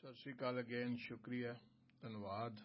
ਸਤਿ ਸ਼੍ਰੀ ਅਕਾਲ ਅਗੇਨ। ਸ਼ੁਕਰੀਆ, ਧੰਨਵਾਦ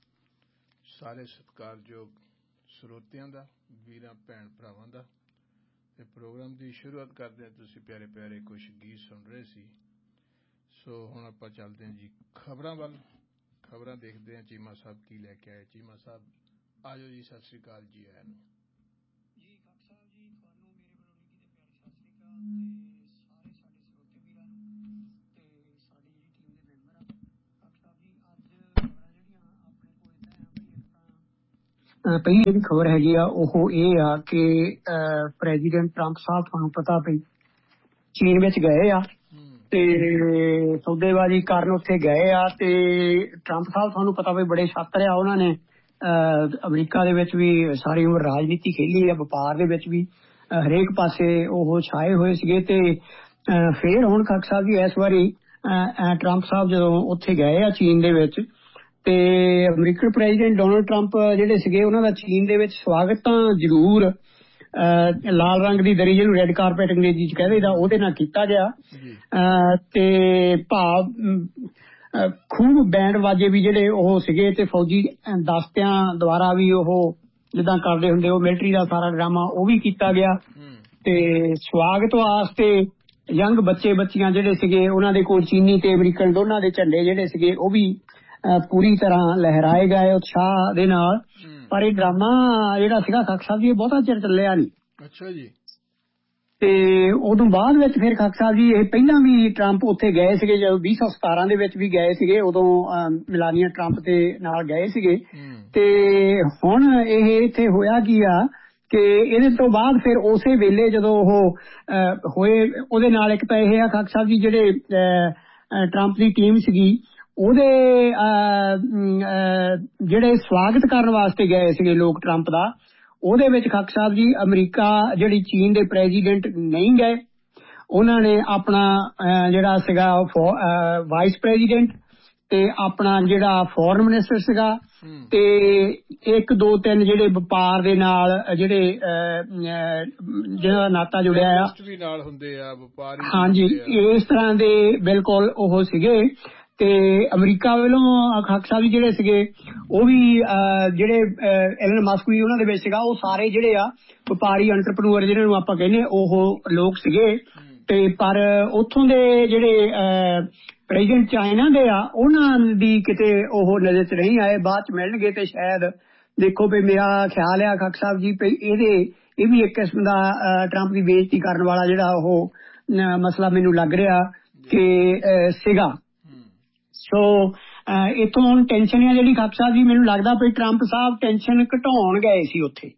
ਸਾਰੇ ਸਤਿਕਾਰਯੋਗ ਸਰੋਤਿਆਂ ਦਾ, ਵੀਰਾਂ ਭੈਣ ਭਰਾਵਾਂ ਦਾ। ਤੇ ਪ੍ਰੋਗਰਾਮ ਦੀ ਸ਼ੁਰੂਆਤ ਕਰਦੇ ਹਾਂ। ਤੁਸੀਂ ਪਿਆਰੇ ਪਿਆਰੇ ਕੁਝ ਗੀਤ ਸੁਣ ਰਹੇ ਸੀ। ਸੋ ਹੁਣ ਆਪਾਂ ਚੱਲਦੇ ਹਾਂ ਜੀ ਖਬਰਾਂ ਵੱਲ। ਖਬਰਾਂ ਦੇਖਦੇ ਹਾਂ ਚੀਮਾ ਸਾਹਿਬ ਕੀ ਲੈ ਕੇ ਆਏ। ਚੀਮਾ ਸਾਹਿਬ ਆ ਜਾਓ ਜੀ। ਸਤਿ ਸ਼੍ਰੀ ਅਕਾਲ ਜੀ। ਆਇਆਂ ਨੂੰ ਜੀ ਖਾਕ ਸਾਹਿਬ ਜੀ, ਤੁਹਾਨੂੰ ਮੇਰੇ ਵੱਲੋਂ ਨਿੱਘੀ ਤੇ ਪਿਆਰੀ ਸਤਿ ਸ਼੍ਰੀ ਅਕਾਲ ਤੇ ਸਾਰੇ ਸਾਡੇ ਸਰੋਤੇ ਵੀਰਾਂ ਨੂੰ ਤੇ ਸਾਡੀ ਜਿਹੜੀ ਟੀਮ ਦੇ ਮੈਂਬਰ ਆ। ਖਾਕ ਸਾਹਿਬ ਜੀ, ਅੱਜ ਖਬਰਾਂ ਜਿਹੜੀਆਂ ਆਪਣੇ ਕੋਲ ਇੱਦਾਂ ਆ ਵੀ ਇੱਕ ਤਾਂ ਪਹਿਲੀ ਜਿਹੜੀ ਖਬਰ ਹੈਗੀ ਆ ਉਹ ਇਹ ਆ ਕਿ ਪ੍ਰੈਜ਼ੀਡੈਂਟ ਟਰੰਪ ਸਾਹਿਬ, ਤੁਹਾਨੂੰ ਪਤਾ ਵੀ ਚੀਨ ਵਿੱਚ ਗਏ ਆ ਤੇ ਸੌਦੇਬਾਜ਼ੀ ਕਰਨ ਉੱਥੇ ਗਏ ਆ। ਤੇ ਟਰੰਪ ਸਾਹਿਬ ਤੁਹਾਨੂੰ ਪਤਾ ਵੀ ਬੜੇ ਛਾਤਰ ਆ। ਉਹਨਾਂ ਨੇ ਅਮਰੀਕਾ ਦੇ ਵਿੱਚ ਵੀ ਸਾਰੀ ਉਮਰ ਰਾਜਨੀਤੀ ਖੇਲੀ ਆ, ਵਪਾਰ ਦੇ ਵਿੱਚ ਵੀ ਹਰੇਕ ਪਾਸੇ ਉਹ ਛਾਏ ਹੋਏ ਸੀਗੇ। ਤੇ ਫਿਰ ਹੁਣ ਖਾਕ ਸਾਹਿਬ ਜੀ ਇਸ ਵਾਰੀ ਟਰੰਪ ਸਾਹਿਬ ਜਦੋਂ ਉੱਥੇ ਗਏ ਆ ਚੀਨ ਦੇ ਵਿੱਚ, ਤੇ ਅਮਰੀਕਨ ਪ੍ਰੈਜ਼ੀਡੈਂਟ ਡੋਨਲਡ ਟਰੰਪ ਜਿਹੜੇ ਸੀਗੇ ਉਹਨਾਂ ਦਾ ਚੀਨ ਦੇ ਵਿੱਚ ਸਵਾਗਤ ਤਾਂ ਜ਼ਰੂਰ ਲਾਲ ਰੰਗ ਦੀ ਦਰੀ, ਜਿਹਨੂੰ ਰੈੱਡ ਕਾਰਪੇਟ ਅੰਗਰੇਜ਼ੀ ਚ ਕਹਿੰਦੇ ਦਾ, ਉਹਦੇ ਨਾਲ ਕੀਤਾ ਗਿਆ। ਤੇ ਭਾਵ ਖੂਬ ਬੈਂਡ ਵਾਜੇ ਵੀ ਜਿਹੜੇ ਉਹ ਸੀਗੇ ਤੇ ਫੌਜੀ ਦਸਤਿਆਂ ਦੁਆਰਾ ਵੀ ਉਹ ਜਿੱਦਾਂ ਕਰਦੇ ਹੁੰਦੇ ਉਹ ਮਿਲਟਰੀ ਦਾ ਸਾਰਾ ਡਰਾਮਾ ਉਹ ਵੀ ਕੀਤਾ ਗਿਆ। ਤੇ ਸਵਾਗਤ ਵਾਸਤੇ ਯੰਗ ਬੱਚੇ ਬੱਚੀਆਂ ਜਿਹੜੇ ਸੀਗੇ ਉਹਨਾਂ ਦੇ ਕੋਲ ਚੀਨੀ ਤੇ ਅਮਰੀਕਨ ਦੋਨਾਂ ਦੇ ਝੰਡੇ ਜਿਹੜੇ ਸੀਗੇ ਉਹ ਵੀ ਪੂਰੀ ਤਰ੍ਹਾਂ ਲਹਿਰਾਏ ਗਏ ਉਤਸ਼ਾਹ ਦੇ ਨਾਲ। ਪਰ ਇਹ ਡਰਾਮਾ ਜਿਹੜਾ ਸੀਗਾ ਖਾਕ ਸਾਹਿਬ ਜੀ ਇਹ ਬਹੁਤਾ ਚਿਰ ਚੱਲਿਆ ਨਹੀਂ। ਅੱਛਾ ਜੀ। ਤੇ ਉਦੋਂ ਬਾਅਦ ਵਿੱਚ ਫਿਰ ਖਾਕ ਸਾਹਿਬ ਜੀ ਇਹ ਪਹਿਲਾਂ ਵੀ ਟਰੰਪ ਉੱਥੇ ਗਏ ਸੀਗੇ, ਜਦੋਂ 2017 ਦੇ ਵਿੱਚ ਵੀ ਗਏ ਸੀਗੇ, ਉਦੋਂ ਮਿਲਾਨੀਆ ਟਰੰਪ ਦੇ ਨਾਲ ਗਏ ਸੀਗੇ। ਤੇ ਹੁਣ ਇਹ ਇੱਥੇ ਹੋਇਆ ਕੀ ਆ ਕਿ ਇਹਦੇ ਤੋਂ ਬਾਅਦ ਫਿਰ ਉਸੇ ਵੇਲੇ ਜਦੋਂ ਉਹ ਹੋਏ, ਉਹਦੇ ਨਾਲ ਇੱਕ ਤਾਂ ਇਹ ਆ ਖਾਕ ਸਾਹਿਬ ਜੀ ਜਿਹੜੇ ਟਰੰਪ ਦੀ ਟੀਮ ਸੀਗੀ ਉਹਦੇ ਜਿਹੜੇ ਸਵਾਗਤ ਕਰਨ ਵਾਸਤੇ ਗਏ ਸੀਗੇ ਲੋਕ ਟਰੰਪ ਦਾ, ਉਹਦੇ ਵਿੱਚ ਖਾਕ ਸਾਹਿਬ ਜੀ ਅਮਰੀਕਾ ਜਿਹੜੀ ਚੀਨ ਦੇ ਪ੍ਰੈਜ਼ੀਡੈਂਟ ਨਹੀਂ ਗਏ। ਉਹਨਾਂ ਨੇ ਆਪਣਾ ਜਿਹੜਾ ਸੀਗਾ ਵਾਈਸ ਪ੍ਰੈਜ਼ੀਡੈਂਟ ਤੇ ਆਪਣਾ ਜਿਹੜਾ ਫੋਰਨ ਮਿਨਿਸਟਰ ਸੀਗਾ ਤੇ 1 2 3 ਜਿਹੜੇ ਵਪਾਰ ਦੇ ਨਾਲ ਜਿਹੜੇ ਜਿਹਨਾਂ ਦਾ ਨਾਤਾ ਜੁੜਿਆ ਆ ਨਾਲ ਹੁੰਦੇ ਆ ਵਪਾਰੀ। ਹਾਂਜੀ, ਇਸ ਤਰ੍ਹਾਂ ਦੇ ਬਿਲਕੁਲ ਉਹ ਸੀਗੇ। ਤੇ ਅਮਰੀਕਾ ਵੱਲੋਂ ਖਾਕ ਸਾਹਿਬ ਜੀ ਜਿਹੜੇ ਸੀਗੇ ਉਹ ਵੀ ਜਿਹੜੇ ਐਲਨ ਮਸਕ ਵੀ ਉਹਨਾਂ ਦੇ ਵਿੱਚ ਸੀਗਾ, ਉਹ ਸਾਰੇ ਜਿਹੜੇ ਆ ਵਪਾਰੀ ਐਂਟਰਪ੍ਰੈਨਿਓਰ ਜਿਹਨਾਂ ਨੂੰ ਆਪਾਂ ਕਹਿੰਦੇ ਉਹ ਲੋਕ ਸੀਗੇ। ਤੇ ਪਰ ਉੱਥੋਂ ਦੇ ਜਿਹੜੇ ਪ੍ਰੈਜ਼ੀਡੈਂਟ ਚਾਈਨਾ ਦੇ ਆ ਉਹਨਾਂ ਦੀ ਕਿਤੇ ਉਹ ਨਜ਼ਰ 'ਚ ਨਹੀਂ ਆਏ। ਬਾਅਦ 'ਚ ਮਿਲਣਗੇ ਤੇ ਸ਼ਾਇਦ ਦੇਖੋ ਵੀ ਮੇਰਾ ਖਿਆਲ ਆ ਖਾਕ ਸਾਹਿਬ ਜੀ ਵੀ ਇਹ ਵੀ ਇੱਕ ਕਿਸਮ ਦਾ ਟਰੰਪ ਦੀ ਬੇਇੱਜ਼ਤੀ ਕਰਨ ਵਾਲਾ ਜਿਹੜਾ ਉਹ ਮਸਲਾ ਮੈਨੂੰ ਲੱਗ ਰਿਹਾ ਕਿ ਸੀਗਾ। ਸੋ ਇੱਥੋਂ ਹੁਣ ਟੈਨਸ਼ਨ ਆ ਜਿਹੜੀ ਖਾਕ ਸਾਹਿਬ ਜੀ ਮੈਨੂੰ ਲੱਗਦਾ ਵੀ ਟਰੰਪ ਸਾਹਿਬ ਟੈਨਸ਼ਨ ਘਟਾਉਣ ਗਏ ਸੀ ਉੱਥੇ,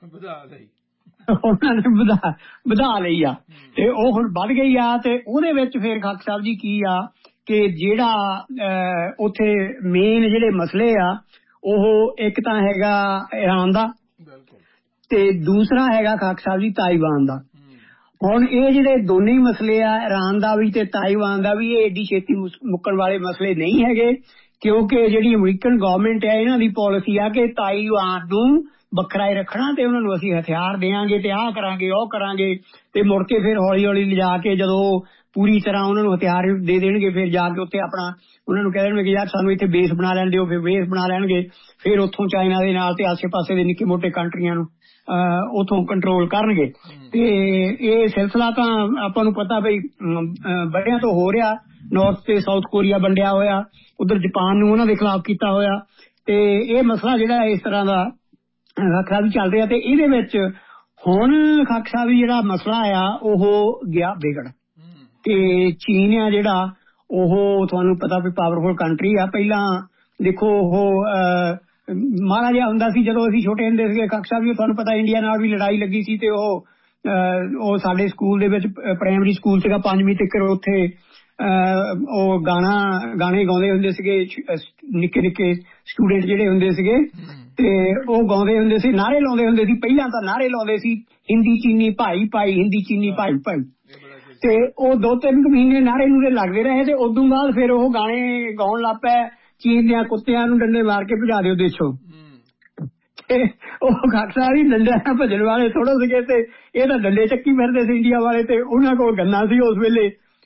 ਉਹਨਾਂ ਨੇ ਵਧਾ ਲਈ ਆ ਤੇ ਉਹ ਹੁਣ ਵੱਧ ਗਈ ਆ। ਤੇ ਉਹਦੇ ਵਿੱਚ ਫਿਰ ਖਾਕ ਸਾਹਿਬ ਜੀ ਕੀ ਆ ਕਿ ਜਿਹੜਾ ਉੱਥੇ ਮੇਨ ਜਿਹੜੇ ਮਸਲੇ ਆ ਉਹ ਇੱਕ ਤਾਂ ਹੈਗਾ ਈਰਾਨ ਦਾ ਤੇ ਦੂਸਰਾ ਹੈਗਾ ਖਾਕ ਸਾਹਿਬ ਜੀ ਤਾਈਵਾਨ ਦਾ। ਹੁਣ ਇਹ ਜਿਹੜੇ ਦੋਨੇ ਹੀ ਮਸਲੇ ਆ, ਈਰਾਨ ਦਾ ਵੀ ਤੇ ਤਾਈਵਾਨ ਦਾ ਵੀ, ਇਹ ਏਡੀ ਛੇਤੀ ਮੁੱਕਣ ਵਾਲੇ ਮਸਲੇ ਨਹੀਂ ਹੈਗੇ, ਕਿਉਂਕਿ ਜਿਹੜੀ ਅਮਰੀਕਨ ਗਵਰਨਮੈਂਟ ਹੈ ਇਹਨਾਂ ਦੀ ਪਾਲਿਸੀ ਆ ਕਿ ਤਾਈਵਾਨ ਨੂੰ ਵੱਖਰਾ ਹੀ ਰੱਖਣਾ ਤੇ ਉਹਨਾਂ ਨੂੰ ਅਸੀਂ ਹਥਿਆਰ ਦੇਵਾਂਗੇ ਤੇ ਆਹ ਕਰਾਂਗੇ ਉਹ ਕਰਾਂਗੇ। ਤੇ ਮੁੜ ਕੇ ਫਿਰ ਹੌਲੀ ਹੌਲੀ ਲਿਜਾ ਕੇ ਜਦੋਂ ਪੂਰੀ ਤਰ੍ਹਾਂ ਉਹਨਾਂ ਨੂੰ ਹਥਿਆਰ ਦੇ ਦੇਣਗੇ ਫਿਰ ਜਾ ਕੇ ਉੱਥੇ ਆਪਣਾ ਉਹਨਾਂ ਨੂੰ ਕਹਿ ਦੇਣਗੇ ਕਿ ਯਾਰ ਸਾਨੂੰ ਇੱਥੇ ਬੇਸ ਬਣਾ ਲੈਣ ਦਿਓ। ਫਿਰ ਬੇਸ ਬਣਾ ਲੈਣਗੇ, ਫਿਰ ਉੱਥੋਂ ਚਾਈਨਾ ਦੇ ਨਾਲ ਤੇ ਆਸੇ ਪਾਸੇ ਦੇ ਨਿੱਕੇ ਮੋਟੇ ਕੰਟਰੀਆਂ ਨੂੰ ਉੱਥੋਂ ਕੰਟਰੋਲ ਕਰਨਗੇ। ਤੇ ਇਹ ਸਿਲਸਿਲਾ ਤਾਂ ਆਪਾਂ ਨੂੰ ਪਤਾ ਬਈ ਬੜਿਆਂ ਤੋਂ ਹੋ ਰਿਹਾ। ਨਾਰਥ ਤੇ ਸਾਊਥ ਕੋਰੀਆ ਵੰਡਿਆ ਹੋਇਆ, ਉਧਰ ਜਾਪਾਨ ਨੂੰ ਉਹਨਾਂ ਦੇ ਖਿਲਾਫ ਕੀਤਾ ਹੋਇਆ। ਤੇ ਇਹ ਮਸਲਾ ਜਿਹੜਾ ਇਸ ਤਰ੍ਹਾਂ ਦਾ ਖਾਕ ਸਾਹਿਬ ਵੀ ਚੱਲ ਰਿਹਾ। ਤੇ ਇਹਦੇ ਵਿੱਚ ਹੁਣ ਖਾਕ ਸਾਹਿਬ ਵੀ ਜਿਹੜਾ ਮਸਲਾ ਆ ਉਹ ਗਿਆ ਵਿਗੜ। ਤੇ ਚੀਨ ਆ ਜਿਹੜਾ ਉਹ ਤੁਹਾਨੂੰ ਪਤਾ ਵੀ ਪਾਵਰਫੁਲ ਕੰਟਰੀ ਆ। ਪਹਿਲਾਂ ਦੇਖੋ ਉਹ ਮਾੜਾ ਜਿਹਾ ਹੁੰਦਾ ਸੀ ਜਦੋਂ ਅਸੀਂ ਛੋਟੇ ਹੁੰਦੇ ਸੀਗੇ ਖਾਕ ਸਾਹਿਬ ਜੀ, ਤੁਹਾਨੂੰ ਪਤਾ ਇੰਡੀਆ ਨਾਲ ਵੀ ਲੜਾਈ ਲੱਗੀ ਸੀ ਤੇ ਉਹ ਸਾਡੇ ਸਕੂਲ ਦੇ ਵਿੱਚ ਪ੍ਰਾਇਮਰੀ ਸਕੂਲ ਸੀਗਾ 5ਵੀਂ ਤੱਕ, ਉੱਥੇ ਉਹ ਗਾਣੇ ਗਾਉਂਦੇ ਹੁੰਦੇ ਸੀਗੇ ਨਿੱਕੇ ਨਿੱਕੇ ਸਟੂਡੈਂਟ ਜਿਹੜੇ ਹੁੰਦੇ ਸੀਗੇ ਤੇ ਉਹ ਗਾਉਂਦੇ ਹੁੰਦੇ ਸੀ, ਨਾਅਰੇ ਲਾਉਂਦੇ ਹੁੰਦੇ ਸੀ। ਪਹਿਲਾਂ ਤਾਂ ਨਾਅਰੇ ਲਾਉਂਦੇ ਸੀ ਹਿੰਦੀ ਚੀਨੀ ਭਾਈ ਭਾਈ, ਹਿੰਦੀ ਚੀਨੀ ਭਾਈ ਭਾਈ। ਤੇ ਉਹ 2-3 ਮਹੀਨੇ ਨਾਅਰੇ ਨੂਰੇ ਲੱਗਦੇ ਰਹੇ ਤੇ ਉਦੋਂ ਬਾਅਦ ਫਿਰ ਉਹ ਗਾਣੇ ਗਾਉਣ ਲੱਗ ਪਏ, ਚੀਨ ਦੇ ਕੁੱਤਿਆਂ ਨੂੰ ਡੰਡੇ ਮਾਰ ਕੇ ਭਜਾ ਦਿਓ ਦੇਸ਼ੋਂ। ਤੇ ਉਹ ਖਾਕ ਸਾਹਿਬ ਹੀ ਡੰਡਿਆਂ ਨਾਲ ਭਜਣ ਵਾਲੇ ਥੋੜ੍ਹਾ ਸੀਗੇ ਤੇ ਇਹ ਤਾਂ ਡੰਡੇ ਚੱਕੀ ਫਿਰਦੇ ਸੀ ਇੰਡੀਆ ਵਾਲੇ। ਤੇ ਉਹਨਾਂ ਕੋਲ ਗੰਨਾ ਸੀ ਉਸ ਵੇਲੇ,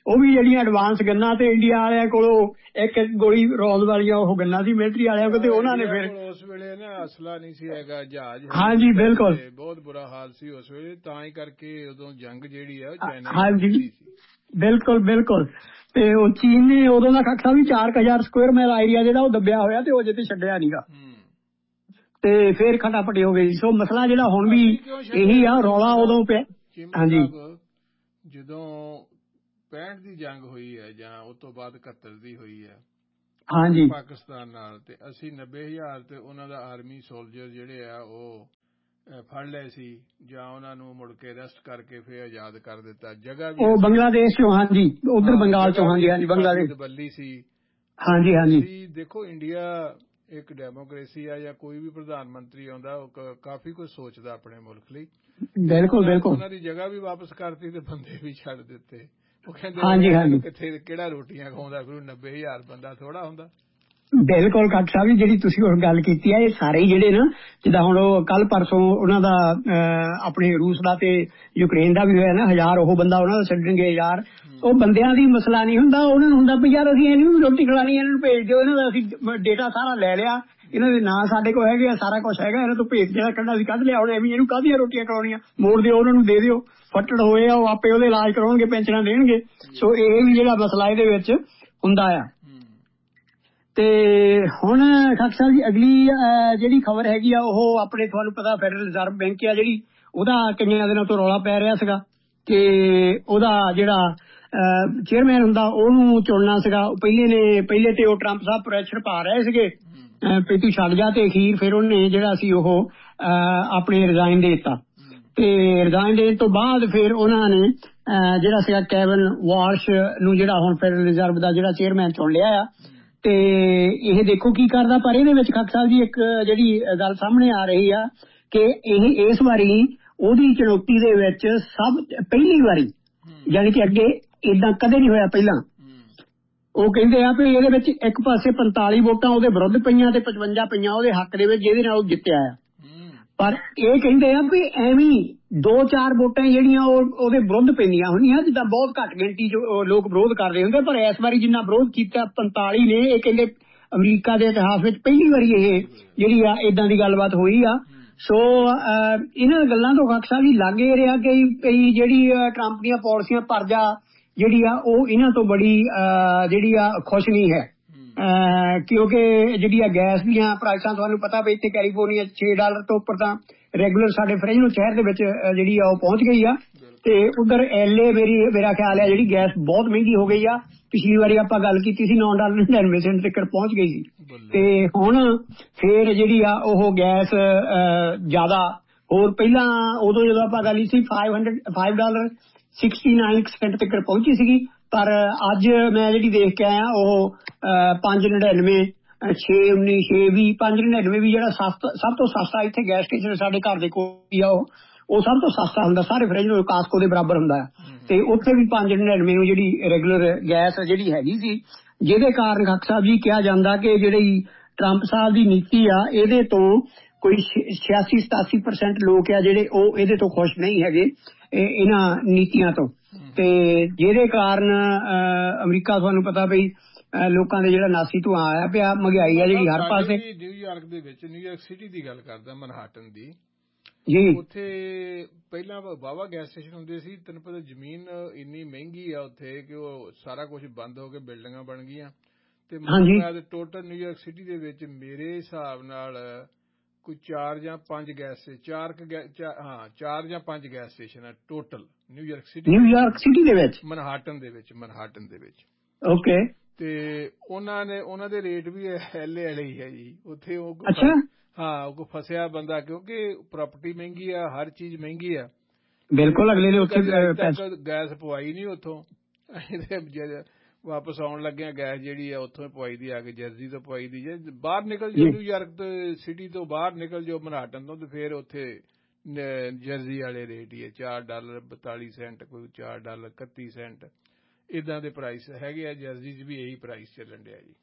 ਉਹ ਵੀ ਜਿਹੜੀਆਂ ਐਡਵਾਂਸ ਗੰਨਾਂ ਤੇ ਇੰਡੀਆ ਵਾਲਿਆਂ ਕੋਲੋਂ ਇੱਕ ਗੋਲੀ ਰੌਂਦ ਵਾਲੀਆਂ ਉਹ ਗੰਨਾਂ ਸੀ ਮਿਲਟਰੀ ਵਾਲਿਆਂ ਕੋਲ, ਤੇ ਉਹਨਾਂ ਨੇ ਫਿਰ ਉਸ ਵੇਲੇ ਨਾ ਅਸਲਾ ਨਹੀਂ ਸੀ ਹੈਗਾ, ਜਹਾਜ਼ ਹਾਂਜੀ ਬਿਲਕੁਲ ਬਹੁਤ ਬੁਰਾ ਹਾਲ ਸੀ ਉਸ ਵੇਲੇ, ਤਾਂ ਹੀ ਕਰਕੇ ਉਦੋਂ ਜੰਗ ਜਿਹੜੀ ਆ ਚਾਈਨਾ ਹਾਂਜੀ ਸੀ। ਬਿਲਕੁਲ ਬਿਲਕੁਲ। ਤੇ ਉਹ ਚੀਨ ਨੇ ਉਦੋਂ ਦਾ ਖੱਖਾ ਵੀ 4000 ਸਕੁਅਰ ਮਾਈਲ ਏਰੀਆ ਜਿਹੜਾ ਉਹ ਦੱਬਿਆ ਹੋਇਆ ਤੇ ਉਹ ਅਜੇ ਤੇ ਛੱਡਿਆ ਨੀਗਾ, ਤੇ ਫੇਰ ਖਟਾਪਟੀ ਹੋ ਗਈ। ਸੋ ਮਸਲਾ ਜਿਹੜਾ ਹੁਣ ਵੀ ਇਹੀ ਆ, ਰੌਲਾ ਉਦੋਂ ਪਿਆ। ਹਾਂਜੀ ਜਦੋਂ 65 ਦੀ ਜੰਗ ਹੋਈ ਹੈ ਜਾਂ ਉਸ ਤੋਂ ਬਾਅਦ 71 ਦੀ ਹੋਈ ਹੈ ਹਾਂਜੀ ਪਾਕਿਸਤਾਨ ਨਾਲ, ਤੇ ਅਸੀਂ 90,000 ਤੇ ਉਹਨਾਂ ਦਾ ਆਰਮੀ ਸੋਲਜਰ ਜਿਹੜੇ ਆ ਉਹ ਫੜ ਲਏ ਸੀ ਜਾਂ ਉਹਨਾਂ ਨੂੰ ਮੁੜ ਕੇ ਅਰੈਸਟ ਕਰਕੇ ਫਿਰ ਆਜ਼ਾਦ ਕਰ ਦਿੱਤਾ। ਜਗ੍ਹਾ ਵੀ ਉਹ ਬੰਗਲਾਦੇਸ਼ ਚੋਂ, ਹਾਂਜੀ ਉਧਰ ਬੰਗਾਲ ਚੋਂ, ਹਾਂਜੀ ਹਾਂਜੀ ਬੰਗਲਾਦੇਸ਼ ਦਬੱਲੀ ਸੀ। ਹਾਂਜੀ ਹਾਂਜੀ ਦੇਖੋ ਇੰਡੀਆ ਇੱਕ ਡੈਮੋਕ੍ਰੇਸੀ ਆ, ਜਾਂ ਕੋਈ ਵੀ ਪ੍ਰਧਾਨ ਮੰਤਰੀ ਆਉਂਦਾ ਉਹ ਕਾਫੀ ਕੁਝ ਸੋਚਦਾ ਆਪਣੇ ਮੁਲਕ ਲਈ। ਬਿਲਕੁਲ ਬਿਲਕੁਲ। ਉਹਨਾਂ ਦੀ ਜਗ੍ਹਾ ਵੀ ਵਾਪਸ ਕਰਤੀ ਤੇ ਬੰਦੇ ਵੀ ਛੱਡ ਦਿੱਤੇ। ਉਹ ਕਹਿੰਦੇ ਕਿੱਥੇ ਕਿਹੜਾ ਰੋਟੀਆਂ ਖਾਉਂਦਾ ਫਿਰ 90,000 ਬੰਦਾ ਥੋੜਾ ਹੁੰਦਾ। ਬਿਲਕੁਲ ਕੱਟ ਸਾਹਿਬ ਜੀ, ਜਿਹੜੀ ਤੁਸੀਂ ਹੁਣ ਗੱਲ ਕੀਤੀ ਹੈ, ਇਹ ਸਾਰੇ ਹੀ ਜਿਹੜੇ ਨਾ, ਜਿੱਦਾਂ ਹੁਣ ਉਹ ਕੱਲ ਪਰਸੋਂ ਉਹਨਾਂ ਦਾ ਆਪਣੇ ਰੂਸ ਦਾ ਤੇ ਯੂਕਰੇਨ ਦਾ ਵੀ ਹੋਇਆ ਨਾ, 1000 ਉਹ ਬੰਦਾ ਉਹਨਾਂ ਦਾ ਛੱਡਣਗੇ ਯਾਰ। ਉਹ ਬੰਦਿਆਂ ਦੀ ਮਸਲਾ ਨਹੀਂ ਹੁੰਦਾ, ਉਹਨਾਂ ਨੂੰ ਹੁੰਦਾ ਵੀ ਯਾਰ ਅਸੀਂ ਇਹਨੂੰ ਵੀ ਰੋਟੀ ਖਿਲਾਣੀ, ਇਹਨਾਂ ਨੂੰ ਭੇਜ ਦਿਓ, ਇਹਨਾਂ ਦਾ ਅਸੀਂ ਡੇਟਾ ਸਾਰਾ ਲੈ ਲਿਆ, ਇਹਨਾਂ ਦੇ ਨਾਂ ਸਾਡੇ ਕੋਲ ਹੈਗੇ ਆ, ਸਾਰਾ ਕੁਛ ਹੈਗਾ, ਇਹਨਾਂ ਤੋਂ ਭੇਜ ਜਿਹੜਾ ਕੱਢਣਾ ਅਸੀਂ ਕੱਢ ਲਿਆ, ਹੁਣ ਐਵੇਂ ਇਹਨੂੰ ਕਾਹਦੀਆਂ ਰੋਟੀਆਂ ਖਿਲਾਉਣੀਆਂ, ਮੋੜ ਦਿਓ ਉਹਨਾਂ ਨੂੰ, ਦੇ ਦਿਓ, ਫੱਟੜ ਹੋਏ ਆ ਉਹ ਆਪੇ ਉਹਦੇ ਇਲਾਜ ਕਰਾਉਣਗੇ, ਪੈਨਸ਼ਨਾਂ ਦੇਣਗੇ। ਸੋ ਇਹ ਵੀ ਜਿਹੜਾ ਮਸਲਾ ਇਹਦੇ ਵਿੱਚ ਹੁੰਦਾ ਆ। ਤੇ ਹੁਣ ਖਾਕ ਸਾਹਿਬ ਜੀ ਅਗਲੀ ਜਿਹੜੀ ਖਬਰ ਹੈਗੀ ਆ ਉਹ ਆਪਣੇ, ਤੁਹਾਨੂੰ ਪਤਾ ਫੈਡਰਲ ਰਿਜ਼ਰਵ ਬੈਂਕ ਆ ਜਿਹੜੀ, ਉਹਦਾ ਕਈਆਂ ਦਿਨਾਂ ਤੋਂ ਰੌਲਾ ਪੈ ਰਿਹਾ ਸੀਗਾ ਕਿ ਉਹਦਾ ਜਿਹੜਾ ਚੇਅਰਮੈਨ ਹੁੰਦਾ ਉਹਨੂੰ ਚੁਣਨਾ ਸੀਗਾ। ਪਹਿਲੇ ਤੇ ਉਹ ਟਰੰਪ ਸਾਹਿਬ ਪ੍ਰੈਸ਼ਰ ਪਾ ਰਹੇ ਸੀਗੇ ਵੀ ਤੂੰ ਛੱਡ ਜਾ, ਤੇ ਅਖੀਰ ਫਿਰ ਉਹਨੇ ਜਿਹੜਾ ਸੀ ਉਹ ਆਪਣੇ ਰਿਜ਼ਾਈਨ ਦੇ ਦਿੱਤਾ, ਤੇ ਰਿਜ਼ਾਈਨ ਦੇਣ ਤੋਂ ਬਾਅਦ ਫਿਰ ਉਹਨਾਂ ਨੇ ਜਿਹੜਾ ਸੀਗਾ ਕੈਵਨ ਵਾਲਸ਼ ਨੂੰ ਜਿਹੜਾ ਹੁਣ ਫੈਡਰਲ ਰਿਜ਼ਰਵ ਦਾ ਜਿਹੜਾ ਚੇਅਰਮੈਨ ਚੁਣ ਲਿਆ ਆ। ਤੇ ਇਹ ਦੇਖੋ ਕੀ ਕਰਦਾ, ਪਰ ਇਹਦੇ ਵਿੱਚ ਖਾਕ ਸਾਹਿਬ ਜੀ ਇੱਕ ਜਿਹੜੀ ਗੱਲ ਸਾਹਮਣੇ ਆ ਰਹੀ ਆ ਕਿ ਇਹ ਇਸ ਵਾਰੀ ਉਹਦੀ ਚੁਣੌਤੀ ਦੇ ਵਿੱਚ ਪਹਿਲੀ ਵਾਰੀ, ਯਾਨੀ ਕਿ ਅੱਗੇ ਏਦਾਂ ਕਦੇ ਨਹੀਂ ਹੋਇਆ ਪਹਿਲਾਂ। ਉਹ ਕਹਿੰਦੇ ਆ ਵੀ ਇਹਦੇ ਵਿੱਚ ਇੱਕ ਪਾਸੇ 45 ਵੋਟਾਂ ਉਹਦੇ ਵਿਰੁੱਧ ਪਈਆਂ ਤੇ 55 ਪਈਆਂ ਉਹਦੇ ਹੱਕ ਦੇ ਵਿੱਚ, ਜਿਹਦੇ ਨਾਲ ਉਹ ਜਿੱਤਿਆ ਆ। ਪਰ ਇਹ ਕਹਿੰਦੇ ਆ ਵੀ ਐਵੇਂ 2-4 ਵੋਟਾਂ ਜਿਹੜੀਆਂ ਉਹ ਉਹਦੇ ਵਿਰੁੱਧ ਪੈਂਦੀਆਂ ਹੁੰਦੀਆਂ, ਜਿੱਦਾਂ ਬਹੁਤ ਘੱਟ ਗਿਣਤੀ ਚ ਲੋਕ ਵਿਰੋਧ ਕਰਦੇ ਹੁੰਦੇ, ਪਰ ਇਸ ਵਾਰੀ ਜਿੰਨਾ ਵਿਰੋਧ ਕੀਤਾ 45 ਨੇ, ਇਹ ਕਹਿੰਦੇ ਅਮਰੀਕਾ ਦੇ ਇਤਿਹਾਸ ਵਿੱਚ ਪਹਿਲੀ ਵਾਰੀ ਇਹ ਜਿਹੜੀ ਆ ਏਦਾਂ ਦੀ ਗੱਲਬਾਤ ਹੋਈ ਆ। ਸੋ ਇਹਨਾਂ ਗੱਲਾਂ ਤੋਂ ਖਾਕ ਸਾਹਿਬ ਜੀ ਲੱਗ ਇਹ ਰਿਹਾ ਕਿ ਜਿਹੜੀ ਟਰੰਪ ਦੀਆਂ ਪਾਲਿਸੀਆਂ ਪਰਜਾ ਜਿਹੜੀ ਆ ਉਹ ਇਹਨਾਂ ਤੋਂ ਬੜੀ ਜਿਹੜੀ ਆ ਖੁਸ਼ ਨਹੀਂ ਹੈ, ਕਿਉਂਕਿ ਜਿਹੜੀ ਆ ਗੈਸ ਦੀਆਂ ਪ੍ਰਾਈਸਾਂ ਤੁਹਾਨੂੰ ਪਤਾ ਵੀ ਇੱਥੇ ਕੈਲੀਫੋਰਨੀਆ $6 ਤੋਂ ਉੱਪਰ ਤਾਂ ਰੈਗੂਲਰ ਸਾਡੇ ਫ੍ਰਿਜ ਸ਼ਹਿਰ ਦੇ ਵਿੱਚ ਜਿਹੜੀ ਆ ਉਹ ਪਹੁੰਚ ਗਈ ਆ। ਤੇ ਉਧਰ LA ਮੇਰਾ ਖਿਆਲ ਹੈ ਜਿਹੜੀ ਗੈਸ ਬਹੁਤ ਮਹਿੰਗੀ ਹੋ ਗਈ ਆ। ਪਿਛਲੀ ਵਾਰੀ ਆਪਾਂ ਗੱਲ ਕੀਤੀ ਸੀ $9.99 ਤੱਕ ਪਹੁੰਚ ਗਈ ਸੀ, ਤੇ ਹੁਣ ਫੇਰ ਜਿਹੜੀ ਆ ਉਹ ਗੈਸ ਜ਼ਿਆਦਾ ਹੋਰ ਪਹਿਲਾਂ ਉਦੋਂ ਜਦੋਂ ਆਪਾਂ ਗੱਲ ਸੀ $5.69 ਤੱਕ ਪਹੁੰਚੀ ਸੀਗੀ, ਪਰ ਅੱਜ ਮੈਂ ਜਿਹੜੀ ਦੇਖ ਕੇ ਆਇਆ ਉਹ 5.99 6.19 6.20 5.99 ਵੀ ਜਿਹੜਾ ਸਭ ਤੋਂ ਸਸਤਾ ਇੱਥੇ ਗੈਸ ਸਟੇਸ਼ਨ ਸਾਡੇ ਘਰ ਦੇ ਕੋਲ ਆ ਉਹ ਸਭ ਤੋਂ ਸਸਤਾ ਹੁੰਦਾ, ਸਾਰੇ ਫਰਿੱਜ ਨੂੰ ਕਾਸਕੋ ਦੇ ਬਰਾਬਰ ਹੁੰਦਾ ਹੈ। ਤੇ ਉੱਥੇ ਵੀ 5.99 ਨੂੰ ਜਿਹੜੀ ਰੈਗੂਲਰ ਗੈਸ ਜਿਹੜੀ ਹੈਗੀ ਸੀ, ਜਿਹਦੇ ਕਾਰਨ ਖਾਕ ਸਾਹਿਬ ਜੀ ਕਿਹਾ ਜਾਂਦਾ ਕਿ ਜਿਹੜੀ ਟਰੰਪ ਸਾਹਿਬ ਦੀ ਨੀਤੀ ਆ ਇਹਦੇ ਤੋਂ ਕੋਈ 86-87% ਲੋਕ ਆ ਜਿਹੜੇ ਉਹ ਇਹਦੇ ਤੋਂ ਖੁਸ਼ ਨਹੀਂ ਹੈਗੇ ਇਹਨਾਂ ਨੀਤੀਆਂ ਤੋਂ, ਤੇ ਜਿਹਦੇ ਕਾਰਨ ਅਮਰੀਕਾ ਤੁਹਾਨੂੰ ਪਤਾ ਬਈ ਲੋਕਾਂ ਦੇ ਜਿਹੜਾ ਨਾਸੀ ਧੂੰਆਂ ਆਇਆ ਪਿਆ, ਮਹਿੰਗਾਈ ਆ ਜਿਹੜੀ ਹਰ ਪਾਸੇ। ਨਿਊਯਾਰਕ ਦੇ ਵਿੱਚ, ਨਿਊਯਾਰਕ ਸਿਟੀ ਦੀ ਗੱਲ ਕਰਦਾ, ਮਨਹਾਟਨ ਦੀ ਜੀ, ਉੱਥੇ ਪਹਿਲਾਂ ਵਾਹਵਾ ਗੈਸ ਸਟੇਸ਼ਨ ਹੁੰਦੇ ਸੀ। ਤੈਨੂੰ ਪਤਾ ਜ਼ਮੀਨ ਇੰਨੀ ਮਹਿੰਗੀ ਆ ਉੱਥੇ ਕਿ ਉਹ ਸਾਰਾ ਕੁਝ ਬੰਦ ਹੋ ਕੇ ਬਿਲਡਿੰਗਾਂ ਬਣ ਗਈਆਂ, ਤੇ ਟੋਟਲ ਨਿਊਯਾਰਕ ਸਿਟੀ ਦੇ ਵਿੱਚ ਮੇਰੇ ਹਿਸਾਬ ਨਾਲ ਕੋਈ 4 ਜਾਂ 5 ਗੈਸ 4 ਜਾਂ 5 ਗੈਸ ਸਟੇਸ਼ਨ ਆ ਟੋਟਲ ਨਿਊਯਾਰਕ ਸਿਟੀ ਦੇ ਵਿੱਚ, ਮਨਹਾਟਨ ਦੇ ਵਿੱਚ। ਓਕੇ, ਤੇ ਉਹਨਾਂ ਦੇ ਰੇਟ ਵੀ LA ਵਾਲੇ ਹੀ ਹੈ ਜੀ ਉੱਥੇ। ਉਹ ਉਹ ਫਸਿਆ ਬੰਦਾ, ਕਿਉਂਕਿ ਪ੍ਰਾਪਰਟੀ ਮਹਿੰਗੀ ਆ, ਹਰ ਚੀਜ਼ ਮਹਿੰਗੀ ਆ। ਬਿਲਕੁਲ, ਅਗਲੇ ਨੇ ਉੱਥੇ ਗੈਸ ਪਵਾਈ ਨਹੀਂ ਉੱਥੋਂ। ਵਾਪਸ ਆਉਣ ਲੱਗਿਆ ਗੈਸ ਜਿਹੜੀ ਆ ਉੱਥੋਂ ਪਵਾਈ ਦੀ, ਆ ਕੇ ਜਰਸੀ ਤੋਂ ਪਵਾਈ ਦੀ। ਜੇ ਬਾਹਰ ਨਿਕਲ ਜਾਓ ਨਿਊਯਾਰਕ ਸਿਟੀ ਤੋਂ ਬਾਹਰ ਨਿਕਲ ਜਾਓ ਮਨਹਾਟਨ ਤੋਂ, ਤੇ ਫਿਰ ਉੱਥੇ ਜਰਸੀ ਵਾਲੇ ਰੇਟ ਹੀ ਹੈ, $4.42 ਕੋਈ $4.31 ਏਦਾਂ ਦੇ ਪ੍ਰਾਈਸ ਹੈਗੇ ਆ। ਜਰਸੀ 'ਚ ਵੀ ਇਹੀ ਪ੍ਰਾਈਸ ਚੱਲਣ ਡਿਆ ਜੀ।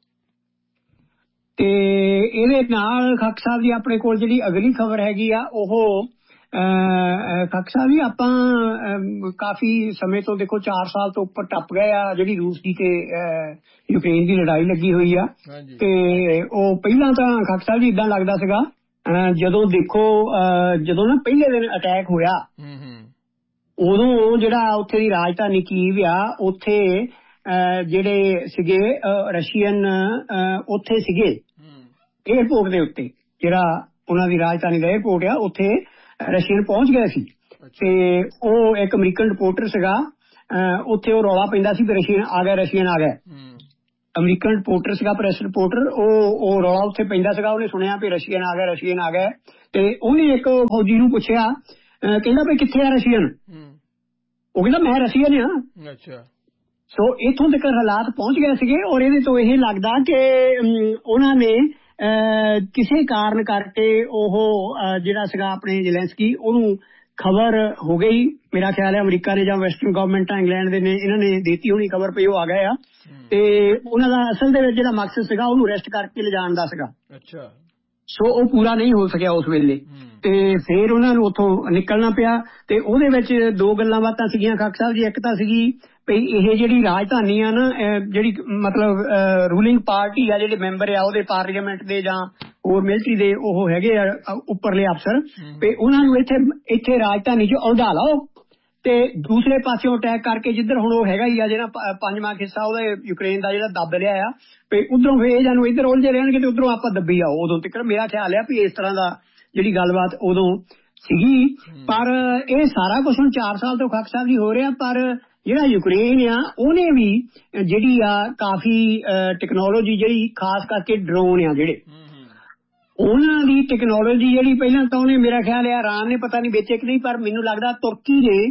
ਤੇ ਇਹਦੇ ਨਾਲ ਖਾਕ ਸਾਹਿਬ ਜੀ ਆਪਣੇ ਕੋਲ ਜਿਹੜੀ ਅਗਲੀ ਖਬਰ ਹੈਗੀ ਆ ਉਹ ਖੱਕ ਸਾਹਿਬ ਜੀ ਆਪਾਂ ਕਾਫੀ ਸਮੇਂ ਤੋਂ ਦੇਖੋ 4 ਸਾਲ ਤੋਂ ਉੱਪਰ ਟੱਪ ਗਏ ਆ ਜਿਹੜੀ ਰੂਸ ਦੀ ਤੇ ਯੂਕਰੇਨ ਦੀ ਲੜਾਈ ਲੱਗੀ ਹੋਈ ਆ। ਤੇ ਉਹ ਪਹਿਲਾਂ ਤਾਂ ਖੱਕ ਸਾਹਿਬ ਜੀ ਇਦਾਂ ਲੱਗਦਾ ਸੀਗਾ ਜਦੋਂ ਦੇਖੋ ਜਦੋਂ ਨਾ ਪਹਿਲੇ ਦਿਨ ਅਟੈਕ ਹੋਇਆ ਉਦੋਂ ਜਿਹੜਾ ਉੱਥੇ ਦੀ ਰਾਜਧਾਨੀ ਕੀਵ ਆ ਉੱਥੇ ਜਿਹੜੇ ਸੀਗੇ ਰਸ਼ੀਅਨ ਉੱਥੇ ਸੀਗੇ ਏਅਰਪੋਰਟ ਦੇ ਉੱਤੇ, ਜਿਹੜਾ ਉਹਨਾਂ ਦੀ ਰਾਜਧਾਨੀ ਦਾ ਏਅਰਪੋਰਟ ਆ ਉੱਥੇ ਰਸ਼ੀਅਨ ਪਹੁੰਚ ਗਿਆ ਸੀ। ਤੇ ਉਹ ਇੱਕ ਅਮਰੀਕਨ ਰਿਪੋਰਟਰ ਸੀਗਾ ਉੱਥੇ, ਉਹ ਰੌਲਾ ਪੈਂਦਾ ਸੀ ਵੀ ਰਸ਼ੀਅਨ ਆ ਗਿਆ। ਅਮਰੀਕਨ ਰਿਪੋਰਟਰ ਸੀਗਾ, ਪ੍ਰੈਸ ਰਿਪੋਰਟਰ, ਉਹ ਰੌਲਾ ਉੱਥੇ ਪੈਂਦਾ ਸੀਗਾ। ਉਹਨੇ ਸੁਣਿਆ ਵੀ ਰਸ਼ੀਅਨ ਆ ਗਿਆ ਤੇ ਉਹਨੇ ਇੱਕ ਫੌਜੀ ਨੂੰ ਪੁੱਛਿਆ, ਕਹਿੰਦਾ ਵੀ ਕਿੱਥੇ ਆ ਰਸ਼ੀਅਨ? ਉਹ ਕਹਿੰਦਾ ਮੈਂ ਰਸ਼ੀਅਨ ਆ। ਅੱਛਾ। ਸੋ ਇੱਥੋਂ ਤੱਕ ਹਾਲਾਤ ਪਹੁੰਚ ਗਏ ਸੀਗੇ। ਔਰ ਇਹਦੇ ਤੋਂ ਇਹ ਲੱਗਦਾ ਕਿ ਉਹਨਾਂ ਨੇ ਕਿਸੇ ਕਾਰਨ ਕਰਕੇ ਉਹ ਜਿਹੜਾ ਸੀਗਾ ਆਪਣੇ ਜ਼ੈਲੈਂਸਕੀ ਉਹਨੂੰ ਖਬਰ ਹੋ ਗਈ, ਮੇਰਾ ਖਿਆਲ ਹੈ ਅਮਰੀਕਾ ਨੇ ਜਾਂ ਵੈਸਟਰਨ ਗਵਰਨਮੈਂਟਾਂ ਇੰਗਲੈਂਡ ਦੇ ਨੇ ਇਹਨਾਂ ਨੇ ਦਿੱਤੀ ਹੋਣੀ ਖਬਰ ਪਈ ਉਹ ਆ ਗਏ ਆ। ਤੇ ਉਹਨਾਂ ਦਾ ਅਸਲ ਦੇ ਵਿੱਚ ਜਿਹੜਾ ਮਕਸਦ ਸੀਗਾ ਉਹਨੂੰ ਅਰੈਸਟ ਕਰਕੇ ਲਿਜਾਣ ਦਾ ਸੀਗਾ। ਅੱਛਾ। ਸੋ ਉਹ ਪੂਰਾ ਨਹੀਂ ਹੋ ਸਕਿਆ ਉਸ ਵੇਲੇ ਤੇ ਫਿਰ ਉਹਨਾਂ ਨੂੰ ਉੱਥੋਂ ਨਿਕਲਣਾ ਪਿਆ। ਤੇ ਉਹਦੇ ਵਿੱਚ 2 ਗੱਲਾਂ ਬਾਤਾਂ ਸੀਗੀਆਂ ਖੱਕ ਸਾਹਿਬ ਜੀ। ਇੱਕ ਤਾਂ ਸੀਗੀ ਵੀ ਇਹ ਜਿਹੜੀ ਰਾਜਧਾਨੀ ਆ ਨਾ, ਜਿਹੜੀ ਮਤਲਬ ਰੂਲਿੰਗ ਪਾਰਟੀ ਆ, ਜਿਹੜੇ ਮੈਂਬਰ ਆ ਉਹਦੇ ਪਾਰਲੀਮੈਂਟ ਦੇ ਜਾਂ ਹੋਰ ਮਿਲਟਰੀ ਦੇ ਉਹ ਹੈਗੇ ਆ ਉੱਪਰਲੇ ਅਫਸਰ, ਵੀ ਉਹਨਾਂ ਨੂੰ ਇੱਥੇ ਰਾਜਧਾਨੀ 'ਚ ਉਲਝਾ ਲਓ ਤੇ ਦੂਸਰੇ ਪਾਸਿਓਂ ਅਟੈਕ ਕਰਕੇ ਜਿੱਧਰ ਹੁਣ ਉਹ ਹੈਗਾ ਹੀ ਆ ਜਿਹੜਾ 5ਵਾਂ ਹਿੱਸਾ ਉਹਦਾ ਯੂਕਰੇਨ ਦਾ ਜਿਹੜਾ ਦੱਬ ਲਿਆ ਆ, ਵੀ ਉਧਰੋਂ ਫੇਰ ਇਹ ਜਾਨੂੰ ਇੱਧਰ ਉਲਝੇ ਰਹਿਣਗੇ ਤੇ ਉਧਰੋਂ ਆਪਾਂ ਦੱਬੀ ਆਓ। ਉਦੋਂ ਤੱਕ ਮੇਰਾ ਖਿਆਲ ਆ ਵੀ ਇਸ ਤਰ੍ਹਾਂ ਦਾ ਜਿਹੜੀ ਗੱਲਬਾਤ ਉਦੋਂ ਸੀਗੀ। ਪਰ ਇਹ ਸਾਰਾ ਕੁਛ ਹੁਣ 4 ਸਾਲ ਤੋਂ ਖੱਕ ਸਾਹਿਬ ਜੀ ਹੋ ਰਿਹਾ। ਪਰ ਜਿਹੜਾ ਯੂਕਰੇਨ ਆ ਉਹਨੇ ਵੀ ਜਿਹੜੀ ਆ ਕਾਫੀ ਟੈਕਨੋਲੋਜੀ, ਜਿਹੜੀ ਖਾਸ ਕਰਕੇ ਡਰੋਨ ਆ ਜਿਹੜੇ, ਉਹਨਾਂ ਦੀ ਟੈਕਨੋਲੋਜੀ ਜਿਹੜੀ ਪਹਿਲਾਂ ਤਾਂ ਉਹਨੇ ਮੇਰਾ ਖਿਆਲ ਆ ਇਰਾਨ ਨੇ ਪਤਾ ਨਹੀਂ ਵੇਚੇ ਕਿ ਨਹੀਂ, ਪਰ ਮੈਨੂੰ ਲੱਗਦਾ ਤੁਰਕੀ ਨੇ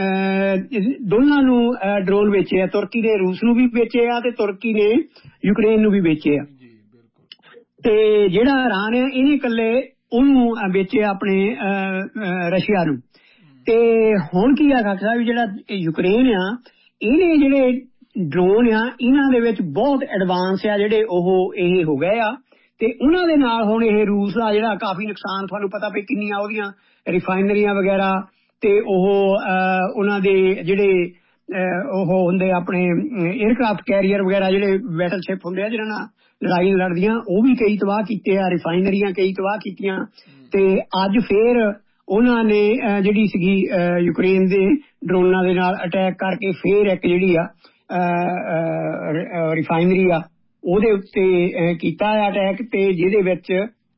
ਦੋਨਾਂ ਨੂੰ ਡਰੋਨ ਵੇਚੇ ਆ। ਤੁਰਕੀ ਨੇ ਰੂਸ ਨੂੰ ਵੀ ਵੇਚੇ ਆ ਤੇ ਤੁਰਕੀ ਨੇ ਯੂਕਰੇਨ ਨੂੰ ਵੀ ਵੇਚੇ ਆ। ਤੇ ਜਿਹੜਾ ਇਰਾਨ ਆ ਇਹਨੇ ਇਕੱਲੇ ਉਹਨੂੰ ਵੇਚੇ ਆਪਣੇ ਰਸ਼ੀਆ ਨੂੰ। ਤੇ ਹੁਣ ਕੀ ਆ ਖੱਕ ਸਾਹਿਬ, ਜਿਹੜਾ ਯੂਕਰੇਨ ਆ ਇਹਨੇ ਜਿਹੜੇ ਡਰੋਨ ਆ ਇਹਨਾਂ ਦੇ ਵਿੱਚ ਬਹੁਤ ਐਡਵਾਂਸ ਆ ਜਿਹੜੇ ਉਹ ਇਹ ਹੋ ਗਏ ਆ। ਤੇ ਉਹਨਾਂ ਦੇ ਨਾਲ ਹੁਣ ਇਹ ਰੂਸ ਦਾ ਜਿਹੜਾ ਕਾਫੀ ਨੁਕਸਾਨ, ਤੁਹਾਨੂੰ ਪਤਾ ਵੀ ਕਿੰਨੀਆਂ ਉਹਦੀਆਂ ਰਿਫਾਈਨਰੀਆਂ ਵਗੈਰਾ ਤੇ ਉਹ ਉਹਨਾਂ ਦੇ ਜਿਹੜੇ ਉਹ ਹੁੰਦੇ ਆਪਣੇ 에ਅਰਕ੍ਰਾਫਟ ਕੈਰੀਅਰ ਵਗੈਰਾ, ਜਿਹੜੇ ਬੈਟਲਸ਼ਿਪ ਹੁੰਦੇ ਆ ਜਿਹਨਾਂ ਨਾਲ ਲੜਾਈ ਲੜਦੀਆਂ, ਉਹ ਵੀ ਕਈ ਤਬਾਹ ਕੀਤੇ ਆ, ਰਿਫਾਈਨਰੀਆਂ ਕਈ ਤਬਾਹ ਕੀਤੀਆਂ। ਤੇ ਅੱਜ ਫੇਰ ਉਹਨਾਂ ਨੇ ਜਿਹੜੀ ਸੀਗੀ ਯੂਕਰੇਨ ਦੇ ਡਰੋਨਾਂ ਦੇ ਨਾਲ ਅਟੈਕ ਕਰਕੇ ਫੇਰ ਇੱਕ ਜਿਹੜੀ ਆ ਰਿਫਾਈਨਰੀ ਆ ਉਹਦੇ ਉੱਤੇ ਕੀਤਾ ਅਟੈਕ, ਤੇ ਜਿਹਦੇ ਵਿੱਚ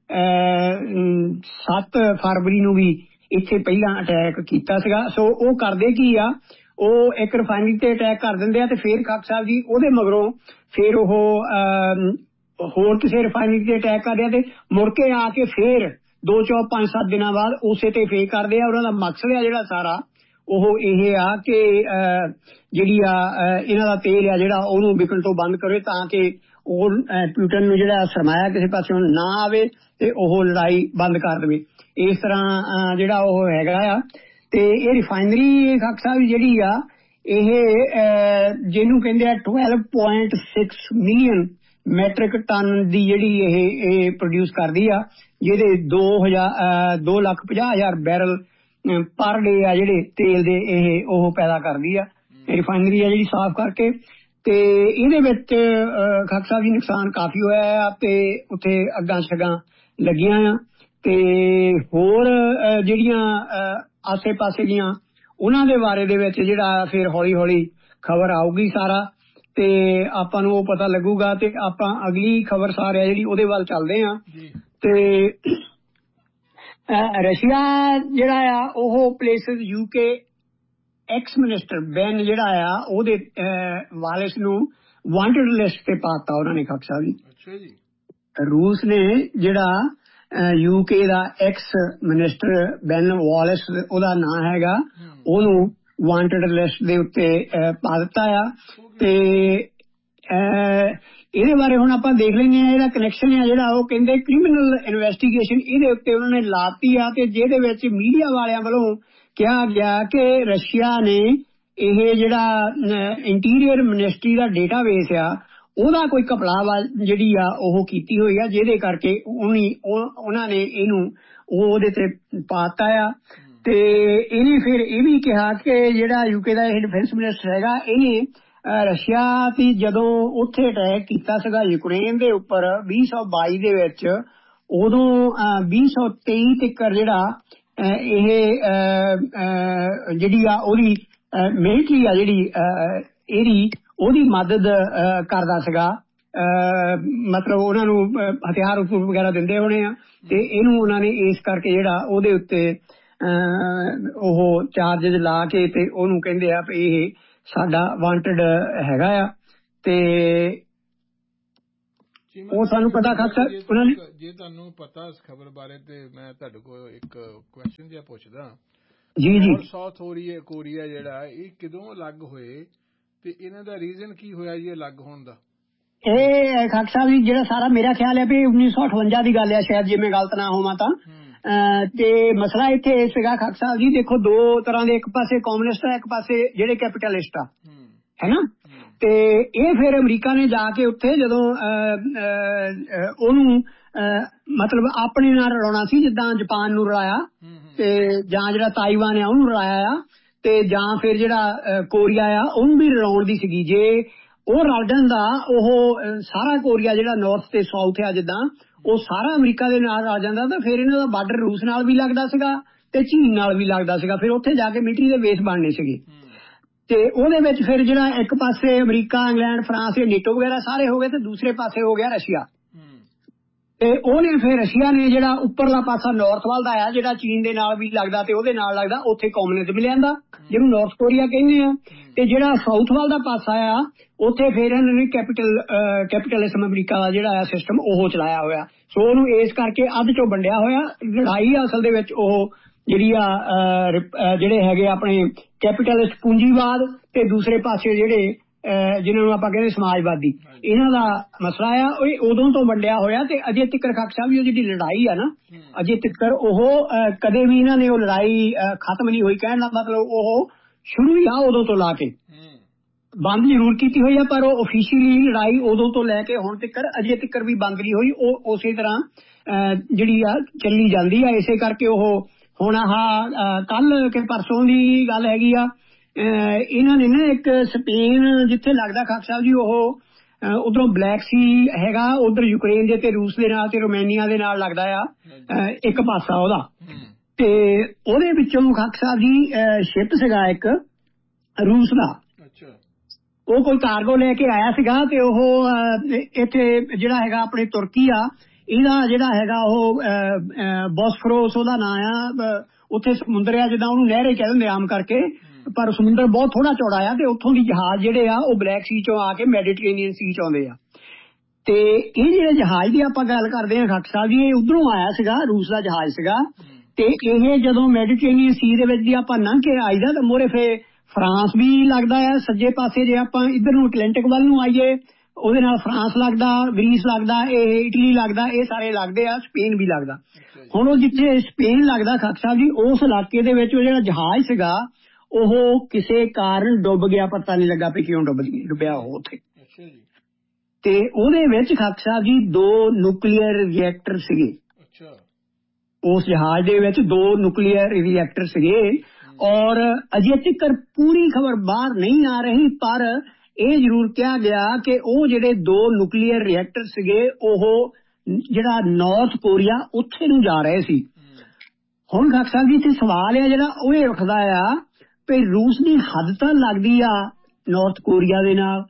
7 ਫਰਵਰੀ ਨੂੰ ਵੀ ਇੱਥੇ ਪਹਿਲਾਂ ਅਟੈਕ ਕੀਤਾ ਸੀਗਾ। ਸੋ ਉਹ ਕਰਦੇ ਕੀ ਆ, ਉਹ ਇੱਕ ਰਿਫਾਈਨਰੀ ਤੇ ਅਟੈਕ ਕਰ ਦਿੰਦੇ ਆ ਤੇ ਫੇਰ ਖੱਕ ਸਾਹਿਬ ਜੀ ਉਹਦੇ ਮਗਰੋਂ ਫੇਰ ਉਹ ਹੋਰ ਕਿਸੇ ਰਿਫਾਈਨਰੀ ਤੇ ਅਟੈਕ ਕਰਦੇ ਆ ਤੇ ਮੁੜ ਕੇ ਆ ਕੇ ਫੇਰ 2, 4, 5, 7 ਦਿਨਾਂ ਬਾਅਦ ਉਸੇ ਤੇ ਫੇਰ ਕਰਦੇ ਆ। ਉਹਨਾਂ ਦਾ ਮਕਸਦ ਆ ਜਿਹੜਾ ਸਾਰਾ ਉਹ ਇਹ ਆ ਕਿ ਜਿਹੜੀ ਆ ਇਹਨਾਂ ਦਾ ਤੇਲ ਆ ਜਿਹੜਾ ਉਹਨੂੰ ਵਿਕਣ ਤੋਂ ਬੰਦ ਕਰੇ, ਤਾਂ ਕਿ ਉਹ ਪੁਟਿਨ ਨੂੰ ਜਿਹੜਾ ਸਰਮਾਇਆ ਕਿਸੇ ਪਾਸੇ ਨਾ ਆਵੇ ਤੇ ਉਹ ਲੜਾਈ ਬੰਦ ਕਰ ਦੇਵੇ। ਇਸ ਤਰ੍ਹਾਂ ਜਿਹੜਾ ਉਹ ਹੈਗਾ ਆ। ਤੇ ਇਹ ਰਿਫਾਈਨਰੀ ਖੱਕ ਸਾਹਿਬ ਜਿਹੜੀ ਆ ਇਹ ਜਿਹਨੂੰ ਕਹਿੰਦੇ ਆ 12.6 ਮਿਲੀਅਨ ਮੈਟ੍ਰਿਕ ਟਨ ਦੀ ਜਿਹੜੀ ਇਹ ਪ੍ਰੋਡਿਊਸ ਕਰਦੀ ਆ, ਜਿਹਦੇ 2,50,000 ਬੈਰਲ ਪਰ ਡੇ ਆ ਜਿਹੜੇ ਤੇਲ ਦੇ ਇਹ ਉਹ ਪੈਦਾ ਕਰਦੀ ਆ ਰਿਫਾਈਨਰੀ ਆ ਜਿਹੜੀ ਸਾਫ਼ ਕਰਕੇ। ਤੇ ਇਹਦੇ ਵਿੱਚ ਖੱਕ ਸਾਹਿਬ ਜੀ ਨੁਕਸਾਨ ਕਾਫੀ ਹੋਇਆ ਆ ਤੇ ਉੱਥੇ ਅੱਗਾਂ ਛੱਗਾਂ ਲੱਗੀਆਂ ਆ। ਤੇ ਹੋਰ ਜਿਹੜੀਆਂ ਆਸੇ ਪਾਸੇ ਦੀਆਂ ਉਹਨਾਂ ਦੇ ਬਾਰੇ ਦੇ ਵਿੱਚ ਜਿਹੜਾ ਫਿਰ ਹੌਲੀ ਹੌਲੀ ਖਬਰ ਆਊਗੀ ਸਾਰਾ, ਤੇ ਆਪਾਂ ਨੂੰ ਉਹ ਪਤਾ ਲੱਗੂਗਾ ਤੇ ਆਪਾਂ ਅਗਲੀ ਖਬਰ ਸਾਰ ਜਿਹੜੀ ਉਹਦੇ ਵੱਲ ਚੱਲਦੇ ਆ। ਤੇ ਰਸ਼ੀਆ ਜਿਹੜਾ ਆ ਉਹ places UK X minister ban ਜਿਹੜਾ ਆ ਉਹਦੇ ਵਾਲਿਸ ਨੂੰ ਵਾਂਟਡ ਲਿਸਟ ਤੇ ਪਾਤਾ ਉਹਨਾਂ ਨੇ ਖੱਕ ਸਾਹਿਬ ਜੀ। ਰੂਸ ਨੇ ਜਿਹੜਾ UK ਦਾ ਐਕਸ ਮਿਨਿਸਟਰ ਬੈਨ ਵਾਲਿਸ ਉਹਦਾ ਨਾਂ ਹੈਗਾ, ਉਹਨੂੰ ਵਾਂਟਡ ਲਿਸਟ ਦੇ ਉੱਤੇ ਪਾ ਦਿੱਤਾ ਆ। ਤੇ ਇਹਦੇ ਬਾਰੇ ਹੁਣ ਆਪਾਂ ਦੇਖ ਲੈਂਦੇ ਹਾਂ ਇਹਦਾ ਕਨੈਕਸ਼ਨ ਆ ਜਿਹੜਾ ਉਹ ਕਹਿੰਦੇ ਕ੍ਰਿਮੀਨਲ ਇਨਵੈਸਟੀਗੇਸ਼ਨ ਇਹਦੇ ਉੱਤੇ ਉਹਨਾਂ ਨੇ ਲਾਤੀ ਆ। ਤੇ ਜਿਹਦੇ ਵਿੱਚ ਮੀਡੀਆ ਵਾਲਿਆਂ ਵੱਲੋਂ ਕਿਹਾ ਗਿਆ ਕਿ ਰਸ਼ੀਆ ਨੇ ਇਹ ਜਿਹੜਾ ਇੰਟੀਰੀਅਰ ਮਿਨਿਸਟਰੀ ਦਾ ਡੇਟਾਬੇਸ ਆ ਉਹਦਾ ਕੋਈ ਘਪਲਾਬਾਜ਼ ਜਿਹੜੀ ਆ ਉਹ ਕੀਤੀ ਹੋਈ ਆ, ਜਿਹਦੇ ਕਰਕੇ ਉਹਨਾਂ ਨੇ ਇਹਨੂੰ ਉਹਦੇ ਤੇ ਪਾਤਾ ਆ। ਤੇ ਇਹਨੇ ਫਿਰ ਇਹ ਵੀ ਕਿਹਾ ਕਿ ਜਿਹੜਾ ਯੂਕੇ ਦਾ ਇਹ ਡਿਫੈਂਸ ਮਿਨਿਸਟਰ ਹੈਗਾ, ਇਹਨੇ ਰਸ਼ੀਆ ਦੀ ਜਦੋਂ ਉੱਥੇ ਅਟੈਕ ਕੀਤਾ ਸੀਗਾ ਯੂਕਰੇਨ ਦੇ ਉੱਪਰ 2022 ਦੇ ਵਿੱਚ, ਉਦੋਂ 2023 ਤੱਕ ਜਿਹੜਾ ਇਹ ਜਿਹੜੀ ਆ ਉਹਦੀ ਮਿਲਟਰੀ ਆ ਜਿਹੜੀ ਇਹਦੀ ਉਹਦੀ ਮਦਦ ਕਰਦਾ ਸੀਗਾ, ਮਤਲਬ ਉਹਨਾਂ ਨੂੰ ਹਥਿਆਰ ਵਗੈਰਾ ਦਿੰਦੇ ਹੋਣੇ ਆ, ਤੇ ਇਹਨੂੰ ਉਹਨਾਂ ਨੇ ਇਸ ਕਰਕੇ ਜਿਹੜਾ ਉਹਦੇ ਉੱਤੇ ਉਹ ਚਾਰਜਿਸ ਲਾ ਕੇ ਤੇ ਉਹਨੂੰ ਕਹਿੰਦੇ ਆ ਵੀ ਇਹ ਸਾਡਾ ਵਾਂਟਡ ਹੈਗਾ ਆ। ਤੇ ਉਹ ਸਾਨੂੰ ਪਤਾ ਖਾਸਾ ਉਹਨਾਂ ਨੇ। ਜੇ ਤੁਹਾਨੂੰ ਪਤਾ ਇਸ ਖਬਰ ਬਾਰੇ ਤੇ ਮੈਂ ਤੁਹਾਡੇ ਕੋਲ ਇੱਕ ਕੁਐਸਚਨ ਜਿਹਾ ਪੁੱਛਦਾ ਜੀ। ਸਾਊਥ ਕੋਰੀਆ ਜਿਹੜਾ ਇਹ ਕਦੋਂ ਅਲੱਗ ਹੋਏ ਤੇ ਇਹਨਾਂ ਦਾ ਰੀਜ਼ਨ ਕੀ ਹੋਇਆ ਜੀ ਅਲੱਗ ਹੋਣ ਦਾ? ਇਹ ਖਾਕ ਸਾਹਿਬ ਜੀ ਜਿਹੜਾ ਸਾਰਾ ਮੇਰਾ ਖਿਆਲ ਹੈ ਵੀ 1958 ਦੀ ਗੱਲ ਹੈ ਸ਼ਾਇਦ, ਜੇ ਮੈਂ ਗਲਤ ਨਾ ਹੋਵਾਂ ਤਾਂ। ਤੇ ਮਸਲਾ ਇੱਥੇ ਇਹ ਸੀਗਾ ਖਾਕ ਸਾਹਿਬ ਜੀ, ਦੇਖੋ ਦੋ ਤਰ੍ਹਾਂ ਦੇ, ਇੱਕ ਪਾਸੇ ਕਮਿਊਨਿਸਟ ਆ, ਇੱਕ ਪਾਸੇ ਜਿਹੜੇ ਕੈਪੀਟਲਿਸਟ ਆ, ਹੈ ਨਾ। ਤੇ ਇਹ ਫਿਰ ਅਮਰੀਕਾ ਨੇ ਜਾ ਕੇ ਉੱਥੇ ਜਦੋਂ ਉਹਨੂੰ ਮਤਲਬ ਆਪਣੇ ਨਾਲ ਰਲਾਉਣਾ ਸੀ, ਜਿੱਦਾਂ ਜਾਪਾਨ ਨੂੰ ਰਲਾਇਆ ਤੇ ਜਾਂ ਜਿਹੜਾ ਤਾਈਵਾਨ ਆ ਉਹਨੂੰ ਰਲਾਇਆ ਆ, ਤੇ ਜਾਂ ਫਿਰ ਜਿਹੜਾ ਕੋਰੀਆ ਆ ਉਹਨੂੰ ਵੀ ਰਲਾਉਣ ਦੀ ਸੀਗੀ। ਜੇ ਉਹ ਰਲ ਜਾਂਦਾ, ਉਹ ਸਾਰਾ ਕੋਰੀਆ ਜਿਹੜਾ ਨਾਰਥ ਤੇ ਸਾਊਥ ਆ ਜਿੱਦਾਂ, ਉਹ ਸਾਰਾ ਅਮਰੀਕਾ ਦੇ ਨਾਲ ਰਲ ਜਾਂਦਾ ਤਾਂ ਫਿਰ ਇਹਨਾਂ ਦਾ ਬਾਰਡਰ ਰੂਸ ਨਾਲ ਵੀ ਲੱਗਦਾ ਸੀਗਾ ਤੇ ਚੀਨ ਨਾਲ ਵੀ ਲੱਗਦਾ ਸੀਗਾ। ਫਿਰ ਉੱਥੇ ਜਾ ਕੇ ਮਿਲਟਰੀ ਦੇ ਬੇਸ ਬਣਨੇ ਸੀਗੇ। ਤੇ ਉਹਦੇ ਵਿੱਚ ਫਿਰ ਜਿਹੜਾ ਇੱਕ ਪਾਸੇ ਅਮਰੀਕਾ, ਇੰਗਲੈਂਡ, ਫਰਾਂਸ, ਨੇਟੋ ਵਗੈਰਾ ਸਾਰੇ ਹੋ ਗਏ ਤੇ ਦੂਸਰੇ ਪਾਸੇ ਹੋ ਗਿਆ ਰਸ਼ੀਆ। ਤੇ ਉਹਨੇ ਫਿਰ ਰਸ਼ੀਆ ਨੇ ਜਿਹੜਾ ਉੱਪਰਲਾ ਪਾਸਾ ਨਾਰਥ ਵੱਲ ਦਾ ਆ, ਜਿਹੜਾ ਚੀਨ ਦੇ ਨਾਲ ਵੀ ਲੱਗਦਾ ਤੇ ਉਹਦੇ ਨਾਲ ਲੱਗਦਾ, ਉੱਥੇ ਕਮਿਊਨਿਜ਼ਮ ਲਿਆਂਦਾ ਜਿਹਨੂੰ ਨਾਰਥ ਕੋਰੀਆ ਕਹਿੰਦੇ ਆ। ਤੇ ਜਿਹੜਾ ਸਾਊਥ ਵੱਲ ਦਾ ਪਾਸਾ ਆ ਉੱਥੇ ਫਿਰ ਇਹਨਾਂ ਨੇ ਕੈਪੀਟਲਿਜ਼ਮ ਅਮਰੀਕਾ ਦਾ ਜਿਹੜਾ ਆ ਸਿਸਟਮ ਉਹ ਚਲਾਇਆ ਹੋਇਆ। ਸੋ ਉਹਨੂੰ ਇਸ ਕਰਕੇ ਅੱਧ ਚੋਂ ਵੰਡਿਆ ਹੋਇਆ। ਲੜਾਈ ਅਸਲ ਦੇ ਵਿੱਚ ਉਹ ਜਿਹੜੀ ਆ ਜਿਹੜੇ ਹੈਗੇ ਆਪਣੇ ਕੈਪੀਟਲਿਸਟ ਪੂੰਜੀਵਾਦ ਤੇ ਦੂਸਰੇ ਪਾਸੇ ਜਿਹੜੇ ਜਿਹਨਾਂ ਨੂੰ ਆਪਾਂ ਕਹਿੰਦੇ ਸਮਾਜਵਾਦੀ, ਇਹਨਾਂ ਦਾ ਮਸਲਾ ਆ। ਉਹ ਉਦੋਂ ਤੋਂ ਵੰਡਿਆ ਹੋਇਆ ਤੇ ਅਜੇ ਤੱਕ ਖਾਕ ਸਾਹਿਬ ਵੀ ਉਹ ਜਿਹੜੀ ਲੜਾਈ ਆ ਨਾ, ਅਜੇ ਤੱਕ ਉਹ ਕਦੇ ਵੀ ਇਹਨਾਂ ਨੇ ਉਹ ਲੜਾਈ ਖਤਮ ਨਹੀਂ ਹੋਈ। ਕਹਿਣ ਦਾ ਮਤਲਬ ਉਹ ਸ਼ੁਰੂ ਹੀ ਆ ਉਦੋਂ ਤੋਂ ਲਾ ਕੇ, ਬੰਦ ਜ਼ਰੂਰ ਕੀਤੀ ਹੋਈ ਆ, ਪਰ ਉਹ ਓਫੀਸ਼ੀਅਲੀ ਲੜਾਈ ਉਦੋਂ ਤੋਂ ਲੈ ਕੇ ਹੁਣ ਤੱਕ ਅਜੇ ਤੱਕ ਵੀ ਬੰਦ ਨਹੀਂ ਹੋਈ। ਉਹ ਉਸੇ ਤਰ੍ਹਾਂ ਜਿਹੜੀ ਆ ਚੱਲੀ ਜਾਂਦੀ ਆ। ਇਸੇ ਕਰਕੇ ਉਹ ਹੁਣ ਆਹ ਕੱਲ ਕਿ ਪਰਸੋਂ ਦੀ ਗੱਲ ਹੈਗੀ ਆ, ਇਹਨਾਂ ਨੇ ਨਾ ਇੱਕ ਸਪੇਨ ਜਿੱਥੇ ਲੱਗਦਾ ਖਾਕ ਸਾਹਿਬ ਜੀ, ਉਹ ਉਧਰੋਂ ਬਲੈਕ ਸੀ ਹੈਗਾ, ਉਧਰ ਯੂਕਰੇਨ ਦੇ ਤੇ ਰੂਸ ਦੇ ਨਾਲ ਤੇ ਰੋਮੇਨੀਆ ਦੇ ਨਾਲ ਲੱਗਦਾ ਆ ਇੱਕ ਪਾਸਾ ਉਹਦਾ। ਤੇ ਉਹਦੇ ਵਿੱਚੋਂ ਖਾਕ ਸਾਹਿਬ ਜੀ ਸ਼ਿਪ ਸੀਗਾ ਇੱਕ ਰੂਸ ਦਾ, ਉਹ ਕੋਈ ਕਾਰਗੋ ਲੈ ਕੇ ਆਇਆ ਸੀਗਾ। ਤੇ ਉਹ ਇੱਥੇ ਜਿਹੜਾ ਹੈਗਾ ਆਪਣੇ ਤੁਰਕੀ ਆ, ਇਹਦਾ ਜਿਹੜਾ ਹੈਗਾ ਉਹ ਬੋਸਫੋਰਸ ਉਹਦਾ ਨਾਂ ਆ, ਉੱਥੇ ਸਮੁੰਦਰ ਆ, ਜਿੱਦਾਂ ਉਹਨੂੰ ਨਹਿਰ ਕਹਿ ਦਿੰਦੇ ਆਮ ਕਰਕੇ, ਪਰ ਸਮੁੰਦਰ ਬਹੁਤ ਥੋੜਾ ਚੌੜਾ ਆ। ਤੇ ਉੱਥੋਂ ਦੀ ਜਹਾਜ਼ ਜਿਹੜੇ ਆ ਉਹ ਬਲੈਕ ਸੀ ਚੋਂ ਆ ਕੇ ਮੈਡੀਟਰੇਨੀਅਨ ਸੀ ਚ ਆਉਂਦੇ ਆ। ਤੇ ਇਹ ਜਿਹੜੇ ਜਹਾਜ਼ ਦੀ ਆਪਾਂ ਗੱਲ ਕਰਦੇ ਹਾਂ ਖਾਕ ਸਾਹਿਬ ਜੀ, ਇਹ ਉਧਰੋਂ ਆਇਆ ਸੀਗਾ, ਰੂਸ ਦਾ ਜਹਾਜ਼ ਸੀਗਾ। ਤੇ ਇਹ ਜਦੋਂ ਮੈਡੀਟਰੇਨੀਅਨ ਸੀ ਦੇ ਵਿੱਚ ਦੀ ਆਪਾਂ ਲੰਘ ਕੇ ਆਈਦਾ ਤਾਂ ਮੋਰੇ ਫੇ ਫਰਾਂਸ ਵੀ ਲੱਗਦਾ ਆ ਸੱਜੇ ਪਾਸੇ। ਜੇ ਆਪਾਂ ਇੱਧਰ ਨੂੰ ਅਟਲਾਂਟਿਕ ਵੱਲ ਨੂੰ ਆਈਏ ਉਹਦੇ ਨਾਲ ਫਰਾਂਸ ਲੱਗਦਾ, ਗ੍ਰੀਸ ਲੱਗਦਾ, ਇਹ ਇਟਲੀ ਲੱਗਦਾ, ਇਹ ਸਾਰੇ ਲੱਗਦੇ ਆ, ਸਪੇਨ ਵੀ ਲੱਗਦਾ। ਹੁਣ ਉਹ ਜਿੱਥੇ ਸਪੇਨ ਲੱਗਦਾ ਖਾਕ ਸਾਹਿਬ ਜੀ, ਉਸ ਇਲਾਕੇ ਦੇ ਵਿੱਚ ਉਹ ਜਿਹੜਾ ਜਹਾਜ਼ ਸੀਗਾ ਉਹ ਕਿਸੇ ਕਾਰਨ ਡੁੱਬ ਗਿਆ, ਪਤਾ ਨਹੀਂ ਲੱਗਾ ਵੀ ਕਿਉਂ ਡੁੱਬਿਆ ਉਹ ਉੱਥੇ। ਤੇ ਉਹਦੇ ਵਿੱਚ ਖਾਕ ਸਾਹਿਬ ਜੀ 2 ਨਿਊਕਲੀਅਰ ਰਿਐਕਟਰ ਸੀਗੇ। ਉਸ ਜਹਾਜ਼ ਦੇ ਵਿੱਚ 2 ਨਿਊਕਲੀਅਰ ਰਿਐਕਟਰ ਸੀਗੇ। ਔਰ ਅਜੇ ਤੱਕ ਪੂਰੀ ਖਬਰ ਬਾਹਰ ਨਹੀਂ ਆ ਰਹੀ, ਪਰ ਇਹ ਜ਼ਰੂਰ ਕਿਹਾ ਗਿਆ ਕਿ ਉਹ ਜਿਹੜੇ 2 ਨਿਊਕਲੀਅਰ ਰਿਐਕਟਰ ਸੀਗੇ ਉਹ ਜਿਹੜਾ ਨਾਰਥ ਕੋਰੀਆ ਉੱਥੇ ਨੂੰ ਜਾ ਰਹੇ ਸੀ। ਹੁਣ ਖਾਕ ਸਾਹਿਬ ਜੀ ਇੱਥੇ ਸਵਾਲ ਹੈ ਜਿਹੜਾ ਉਹ ਇਹ ਰੱਖਦਾ ਆ ਵੀ ਰੂਸ ਦੀ ਹੱਦ ਤਾਂ ਲੱਗਦੀ ਆ ਨਾਰਥ ਕੋਰੀਆ ਦੇ ਨਾਲ,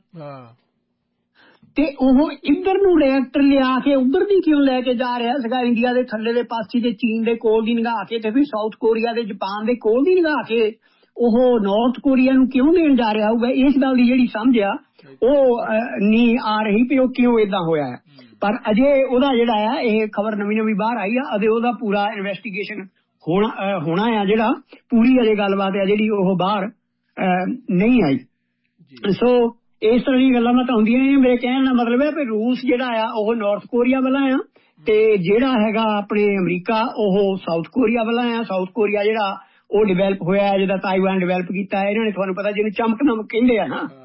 ਤੇ ਉਹ ਇੱਧਰ ਨੂੰ ਰਿਐਕਟਰ ਲਿਆ ਕੇ ਉੱਧਰ ਦੀ ਕਿਉਂ ਲੈ ਕੇ ਜਾ ਰਿਹਾ ਸੀਗਾ, ਇੰਡੀਆ ਦੇ ਥੱਲੇ ਦੇ ਪਾਸੇ ਤੇ ਚੀਨ ਦੇ ਕੋਲ ਦੀ ਨਿਗਾਹ ਕੇ ਤੇ ਫਿਰ ਸਾਊਥ ਕੋਰੀਆ ਦੇ ਜਾਪਾਨ ਦੇ ਕੋਲ ਦੀ ਨਿਗਾਹ ਕੇ ਉਹ ਨਾਰਥ ਕੋਰੀਆ ਨੂੰ ਕਿਉਂ ਦੇਣ ਜਾ ਰਿਹਾ ਹੋਊਗਾ। ਇਸ ਗੱਲ ਦੀ ਜਿਹੜੀ ਸਮਝ ਆ ਉਹ ਨਹੀਂ ਆ ਰਹੀ ਵੀ ਉਹ ਕਿਉਂ ਏਦਾਂ ਹੋਇਆ ਹੈ। ਪਰ ਅਜੇ ਉਹਦਾ ਜਿਹੜਾ ਆ ਇਹ ਖਬਰ ਨਵੀਂ ਬਾਹਰ ਆਈ ਆ, ਅਜੇ ਉਹਦਾ ਪੂਰਾ ਇਨਵੈਸਟੀਗੇਸ਼ਨ ਹੋਣਾ ਆ, ਜਿਹੜਾ ਪੂਰੀ ਅਜੇ ਗੱਲਬਾਤ ਆ ਜਿਹੜੀ ਉਹ ਬਾਹਰ ਨਹੀਂ ਆਈ। ਸੋ ਇਸ ਤਰ੍ਹਾਂ ਦੀਆਂ ਗੱਲਾਂ ਬਾਤਾਂ ਹੁੰਦੀਆਂ ਨੇ। ਮੇਰੇ ਕਹਿਣ ਦਾ ਮਤਲਬ ਹੈ ਵੀ ਰੂਸ ਜਿਹੜਾ ਆ ਉਹ ਨਾਰਥ ਕੋਰੀਆ ਵਾਲਾ ਆ, ਤੇ ਜਿਹੜਾ ਹੈਗਾ ਆਪਣੇ ਅਮਰੀਕਾ ਉਹ ਸਾਊਥ ਕੋਰੀਆ ਵਾਲਾ ਆ। ਸਾਊਥ ਕੋਰੀਆ ਜਿਹੜਾ ਉਹ ਡਿਵੈਲਪ ਹੋਇਆ, ਜਿਹਦਾ ਤਾਈਵਾਨ ਡਿਵੈਲਪ ਕੀਤਾ, ਇਹਨਾਂ ਨੇ ਤੁਹਾਨੂੰ ਪਤਾ ਜਿਹਨੂੰ ਚਮਕਦਮ ਕਹਿੰਦੇ ਆ ਨਾ,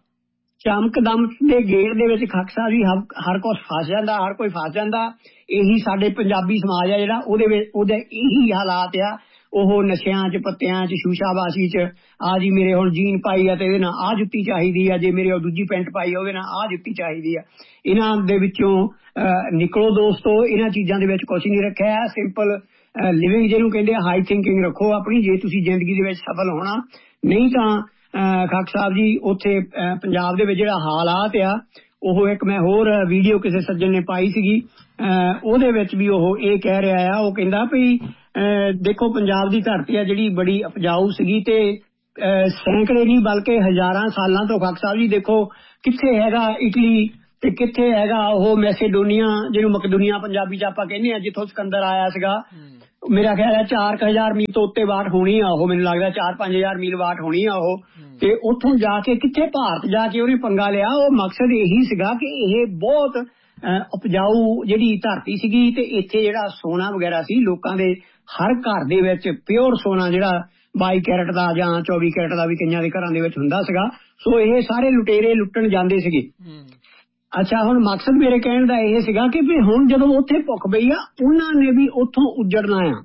ਚਮਕਦਮ ਦੇ ਗੇੜ ਦੇ ਵਿੱਚ ਖਾਕ ਸਾਹਿਬ ਜੀ ਹਰ ਕੁਛ ਫਸ ਜਾਂਦਾ, ਹਰ ਕੋਈ ਫਸ ਜਾਂਦਾ। ਇਹੀ ਸਾਡੇ ਪੰਜਾਬੀ ਸਮਾਜ ਆ ਜਿਹੜਾ ਉਹਦੇ ਵਿੱਚ ਉਹਦੇ ਇਹੀ ਹਾਲਾਤ ਆ। ਉਹ ਨਸ਼ਿਆਂ 'ਚ ਪੱਤਿਆਂ 'ਚ ਸ਼ੂਸ਼ਾਬਾਸ਼ੀ 'ਚ ਆ ਜੀ ਮੇਰੇ ਹੁਣ ਜੀਨ ਪਾਈ ਆ ਤੇ ਇਹਦੇ ਨਾਲ ਆਹ ਜੁੱਤੀ ਚਾਹੀਦੀ ਆ, ਜੇ ਮੇਰੇ ਉਹ ਦੂਜੀ ਪੈਂਟ ਪਾਈ ਆ ਉਹਦੇ ਨਾਲ ਆਹ ਜੁੱਤੀ ਚਾਹੀਦੀ ਆ। ਇਹਨਾਂ ਦੇ ਵਿੱਚੋਂ ਨਿਕਲੋ ਦੋਸਤੋ, ਇਹਨਾਂ ਚੀਜ਼ਾਂ ਦੇ ਵਿੱਚ ਕੁਛ ਨਹੀਂ ਰੱਖਿਆ। ਸਿੰਪਲ ਲਿਵਿੰਗ ਜਿਹਨੂੰ ਕਹਿੰਦੇ ਆ, ਹਾਈ ਥਿੰਕਿੰਗ ਰੱਖੋ ਆਪਣੀ, ਜੇ ਤੁਸੀਂ ਜ਼ਿੰਦਗੀ ਦੇ ਵਿੱਚ ਸਫਲ ਹੋਣਾ। ਨਹੀਂ ਤਾਂ ਖਾਕ ਸਾਹਿਬ ਜੀ ਉੱਥੇ ਪੰਜਾਬ ਦੇ ਵਿੱਚ ਜਿਹੜਾ ਹਾਲਾਤ ਆ, ਉਹ ਇੱਕ ਮੈਂ ਹੋਰ ਵੀਡੀਓ ਕਿਸੇ ਸੱਜਣ ਨੇ ਪਾਈ ਸੀਗੀ, ਉਹਦੇ ਵਿੱਚ ਵੀ ਉਹ ਇਹ ਕਹਿ ਰਿਹਾ ਆ, ਉਹ ਕਹਿੰਦਾ ਵੀ ਦੇਖੋ ਪੰਜਾਬ ਦੀ ਧਰਤੀ ਆ ਜਿਹੜੀ ਬੜੀ ਉਪਜਾਊ ਸੀਗੀ ਤੇ ਸੈਂਕੜੇ ਨਹੀਂ ਬਲਕਿ ਹਜ਼ਾਰਾਂ ਸਾਲਾਂ ਤੋਂ ਖਾਕ ਸਾਹਿਬ ਜੀ ਦੇਖੋ ਕਿੱਥੇ ਹੈਗਾ ਇਟਲੀ ਤੇ ਕਿੱਥੇ ਹੈਗਾ ਉਹ ਮੈਸੇਡੋਨੀਆ, ਜਿਹਨੂੰ ਮਕਦੂਨੀਆ ਪੰਜਾਬੀ 'ਚ ਆਪਾਂ ਕਹਿੰਦੇ ਆ, ਜਿੱਥੋਂ ਸਿਕੰਦਰ ਆਇਆ ਸੀਗਾ। ਮੇਰਾ ਖਿਆਲ ਹੈ 4,000 ਮੀਲ ਤੋਂ ਉੱਤੇ ਵਾਟ ਹੋਣੀ ਆ ਉਹ, ਮੈਨੂੰ ਲੱਗਦਾ 4-5,000 ਮੀਲ ਵਾਟ ਹੋਣੀ ਆ ਉਹ। ਤੇ ਉੱਥੋਂ ਜਾ ਕੇ ਕਿੱਥੇ ਭਾਰਤ ਜਾ ਕੇ ਉਹਨੇ ਪੰਗਾ ਲਿਆ। ਉਹ ਮਕਸਦ ਇਹੀ ਸੀਗਾ ਕਿ ਇਹ ਬਹੁਤ ਉਪਜਾਊ ਜਿਹੜੀ ਧਰਤੀ ਸੀਗੀ ਤੇ ਇੱਥੇ ਜਿਹੜਾ ਸੋਨਾ ਵਗੈਰਾ ਸੀ, ਲੋਕਾਂ ਦੇ ਹਰ ਘਰ ਦੇ ਵਿੱਚ ਪਿਓਰ ਸੋਨਾ ਜਿਹੜਾ 22 ਕੈਰਟ ਦਾ ਜਾਂ 24 ਕੈਰਟ ਦਾ ਵੀ ਕਈਆਂ ਦੇ ਘਰਾਂ ਦੇ ਵਿੱਚ ਹੁੰਦਾ ਸੀਗਾ। ਸੋ ਇਹ ਸਾਰੇ ਲੁਟੇਰੇ ਲੁੱਟਣ ਜਾਂਦੇ ਸੀਗੇ। ਅੱਛਾ, ਹੁਣ ਮਕਸਦ ਮੇਰੇ ਕਹਿਣ ਦਾ ਇਹ ਸੀਗਾ ਕਿ ਵੀ ਹੁਣ ਜਦੋਂ ਉੱਥੇ ਭੁੱਖ ਪਈ ਆ, ਉਹਨਾਂ ਨੇ ਵੀ ਉੱਥੋਂ ਉੱਜੜਨਾ ਆ।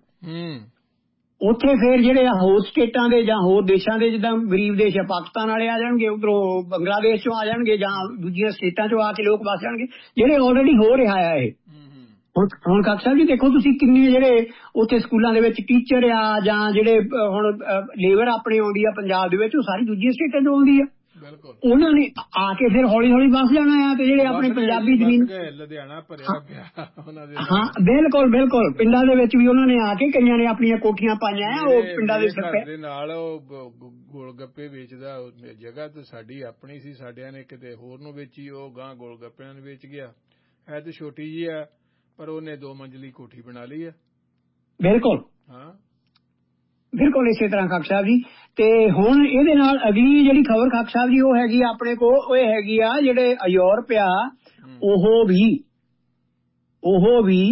ਉੱਥੇ ਫਿਰ ਜਿਹੜੇ ਹੋਰ ਸਟੇਟਾਂ ਦੇ ਜਾਂ ਹੋਰ ਦੇਸ਼ਾਂ ਦੇ, ਜਿੱਦਾਂ ਗਰੀਬ ਦੇਸ਼ ਆ, ਪਾਕਿਸਤਾਨ ਵਾਲੇ ਆ ਜਾਣਗੇ, ਉਧਰੋਂ ਬੰਗਲਾਦੇਸ਼ ਚੋਂ ਆ ਜਾਣਗੇ ਜਾਂ ਦੂਜੀਆਂ ਸਟੇਟਾਂ ਚੋਂ ਆ ਕੇ ਲੋਕ ਵਸ ਜਾਣਗੇ, ਜਿਹੜੇ ਆਲਰੇਡੀ ਹੋ ਰਿਹਾ ਆ ਇਹ। ਹੁਣ ਖਾਕ ਸਾਹਿਬ ਜੀ ਦੇਖੋ ਤੁਸੀਂ ਕਿੰਨੇ ਜਿਹੜੇ ਉੱਥੇ ਸਕੂਲਾਂ ਦੇ ਵਿੱਚ ਟੀਚਰ ਆ ਜਾਂ ਜਿਹੜੇ ਹੁਣ ਲੇਬਰ ਆਪਣੀ ਆਉਂਦੀ ਆ ਪੰਜਾਬ ਦੇ ਵਿੱਚ, ਉਹ ਸਾਰੀ ਦੂਜੀਆਂ ਸਟੇਟਾਂ ਤੋਂ ਆਉਂਦੀ ਆ। ਉਹਨਾਂ ਨੇ ਆ ਕੇ ਫਿਰ ਹੌਲੀ ਹੌਲੀ ਵਸ ਜਾਣਾ ਆ। ਤੇ ਜਿਹੜੇ ਆਪਣੇ ਪੰਜਾਬੀ ਜ਼ਮੀਨ ਲੁਧਿਆਣਾ ਭਰਿਆ ਪਿਆ, ਹਾਂ ਬਿਲਕੁਲ ਬਿਲਕੁਲ, ਪਿੰਡਾਂ ਦੇ ਵਿੱਚ ਵੀ ਉਹਨਾਂ ਨੇ ਆ ਕੇ ਕਈਆਂ ਨੇ ਆਪਣੀਆਂ ਕੋਠੀਆਂ ਪਾਈਆਂ ਆ। ਉਹ ਪਿੰਡਾਂ ਦੇ ਨਾਲ ਉਹ ਗੋਲ ਗੱਪੇ ਵੇਚਦਾ ਜਗ੍ਹਾ ਤੇ ਸਾਡੀ ਆਪਣੀ ਸੀ, ਸਾਡਿਆਂ ਨੇ ਕਿਤੇ ਹੋਰ ਨੂੰ ਵੇਚੀ, ਉਹ ਗਾਂ ਗੋਲ ਗੱਪਿਆਂ ਨੂੰ ਵੇਚ ਗਿਆ। ਹੈ ਤੇ ਛੋਟੀ ਜਿਹੀ ਆ ਪਰ ਉਹਨੇ 2 ਮੰਜ਼ਲੀ ਕੋਠੀ ਬਣਾ ਲਈ ਆ। ਬਿਲਕੁਲ ਹਾਂ ਬਿਲਕੁਲ ਇਸੇ ਤਰ੍ਹਾਂ ਖਾਕ ਸਾਹਿਬ ਜੀ। ਤੇ ਹੁਣ ਇਹਦੇ ਨਾਲ ਅਗਲੀ ਜਿਹੜੀ ਖਬਰ ਖਾਕ ਸਾਹਿਬ ਜੀ ਉਹ ਹੈਗੀ ਆਪਣੇ ਕੋਲ, ਉਹ ਹੈਗੀ ਆ ਜਿਹੜੇ ਯੂਰਪ ਆ ਉਹ ਵੀ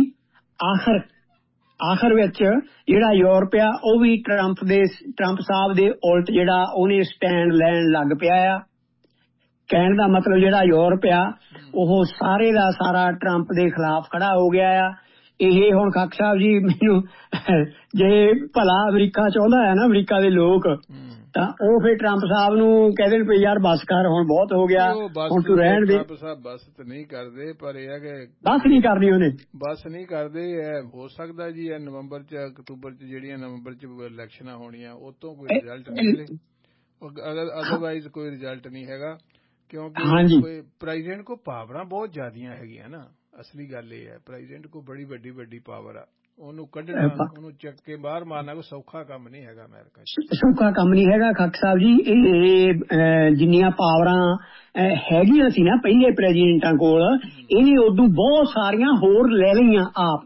ਆਖਰ ਵਿੱਚ ਜਿਹੜਾ ਯੂਰਪ ਆ ਉਹ ਵੀ ਟਰੰਪ ਸਾਹਿਬ ਦੇ ਉਲਟ ਜਿਹੜਾ ਉਹਨੇ ਸਟੈਂਡ ਲੈਣ ਲੱਗ ਪਿਆ ਆ। ਕਹਿਣ ਦਾ ਮਤਲਬ ਜਿਹੜਾ ਯੂਰਪ ਆ ਉਹ ਸਾਰੇ ਦਾ ਸਾਰਾ ਟਰੰਪ ਦੇ ਖਿਲਾਫ ਖੜਾ ਹੋ ਗਿਆ ਆ। ਇਹ ਹੁਣ ਖਾਕ ਸਾਹਿਬ ਜੀ ਮੈਨੂੰ ਜੇ ਭਲਾ ਅਮਰੀਕਾ ਚਾਹੁੰਦਾ ਹੈ ਨਾ, ਅਮਰੀਕਾ ਦੇ ਲੋਕ, ਤਾਂ ਉਹ ਫਿਰ ਟਰੰਪ ਸਾਹਿਬ ਨੂੰ ਕਹਿ ਦੇਣ ਵੀ ਯਾਰ ਬਸ ਕਰ, ਹੁਣ ਬਹੁਤ ਹੋ ਗਿਆ, ਹੁਣ ਤੂੰ ਰਹਿਣ ਦੇ। ਟਰੰਪ ਸਾਹਿਬ ਬਸ ਤਾਂ ਨਹੀਂ ਕਰਦੇ, ਪਰ ਇਹ ਹੈ ਕਿ ਬਸ ਨਹੀਂ ਕਰਨੀ ਉਹਨੇ, ਬਸ ਨਹੀਂ ਕਰਦੇ। ਹੋ ਸਕਦਾ ਜੀ ਇਹ ਨਵੰਬਰ 'ਚ ਅਕਤੂਬਰ 'ਚ ਜਿਹੜੀਆਂ ਨਵੰਬਰ 'ਚ ਇਲੈਕਸ਼ਨਾਂ ਹੋਣੀਆਂ ਉਹ ਤੋਂ ਕੋਈ ਰਿਜ਼ਲਟ ਨਿਕਲੇ, ਅਦਰਵਾਈਜ਼ ਕੋਈ ਰਿਜ਼ਲਟ ਨਹੀਂ ਹੈਗਾ। ਕਿਉਂਕਿ ਪ੍ਰੈਜ਼ੀਡੈਂਟ ਕੋ ਪਾਵਰਾਂ ਬਹੁਤ ਜ਼ਿਆਦੀਆਂ ਹੈਗੀਆਂ ਨਾ। ਅਸਲੀ ਗੱਲ ਇਹ ਹੈ ਪ੍ਰੈਜ਼ੀਡੈਂਟ ਕੋ ਬੜੀ ਵੱਡੀ ਪਾਵਰ ਆ, ਉਹਨੂੰ ਕੱਢਣਾ, ਉਹਨੂੰ ਚੱਕ ਕੇ ਬਾਹਰ ਮਾਰਨਾ ਕੋਈ ਸੌਖਾ ਕੰਮ ਨਹੀਂ ਹੈਗਾ। ਅਮਰੀਕਾ 'ਚ ਸੌਖਾ ਕੰਮ ਨਹੀਂ ਹੈਗਾ ਖਾਕ ਸਾਹਿਬ ਜੀ। ਇਹ ਜਿੰਨੀਆਂ ਪਾਵਰਾਂ ਹੈਗੀਆਂ ਸੀ ਨਾ ਪਹਿਲੇ ਪ੍ਰੈਜ਼ੀਡੈਂਟਾਂ ਕੋਲ, ਇਹਨੇ ਉਦੋਂ ਬਹੁਤ ਸਾਰੀਆਂ ਹੋਰ ਲੈ ਲਈਆਂ ਆਪ।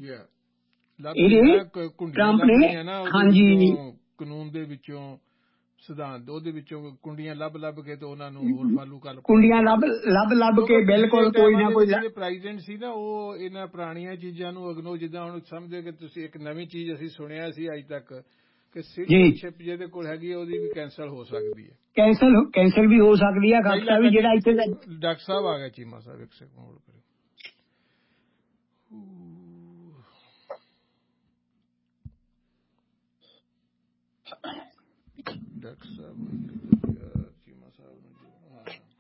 ਟਰੰਪ ਨੇ ਹਾਂਜੀ ਕਾਨੂੰਨ ਦੇ ਵਿੱਚੋਂ ਸਿਧਾਂਤ ਉਹਦੇ ਵਿੱਚੋਂ ਕੁੰਡੀਆਂ ਲੱਭ ਕੇ ਤੇ ਉਹਨਾਂ ਨੂੰ ਹੋਰ ਫਾਲੂ ਕਰ ਕੁੰਡੀਆਂ ਲੱਭ ਕੇ ਬਿਲਕੁਲ ਕੋਈ ਨਾ ਕੋਈ। ਜਿਹੜੇ ਪ੍ਰੈਜ਼ੀਡੈਂਟ ਸੀ ਨਾ ਉਹ ਇਹਨਾਂ ਪੁਰਾਣੀਆਂ ਚੀਜ਼ਾਂ ਨੂੰ ਅਗਨੋ, ਜਿੱਦਾਂ ਹੁਣ ਸਮਝਦੇ ਕਿ ਤੁਸੀਂ ਇੱਕ ਨਵੀਂ ਚੀਜ਼ ਅਸੀਂ ਸੁਣਿਆ ਸੀ ਅੱਜ ਤੱਕ ਕਿ ਸਿਟੀਜ਼ਨਸ਼ਿਪ ਜਿਹਦੇ ਕੋਲ ਹੈਗੀ ਉਹਦੀ ਵੀ ਕੈਂਸਲ ਹੋ ਸਕਦੀ ਹੈ। ਕੈਂਸਲ ਵੀ ਹੋ ਸਕਦੀ ਹੈ ਖਾਲਸਾ ਵੀ। ਜਿਹੜਾ ਇੱਥੇ ਡਾਕਟਰ ਸਾਹਿਬ ਆ ਗਿਆ ਚੀਮਾ ਸਾਹਿਬ, ਇੱਕ ਸੈਕਿੰਡ ਹੋਲਡ ਕਰਿਓ। ਡਾਕਟਰ ਸਾਹਿਬ ਚੀਮਾ ਸਾਹਿਬ ਨੂੰ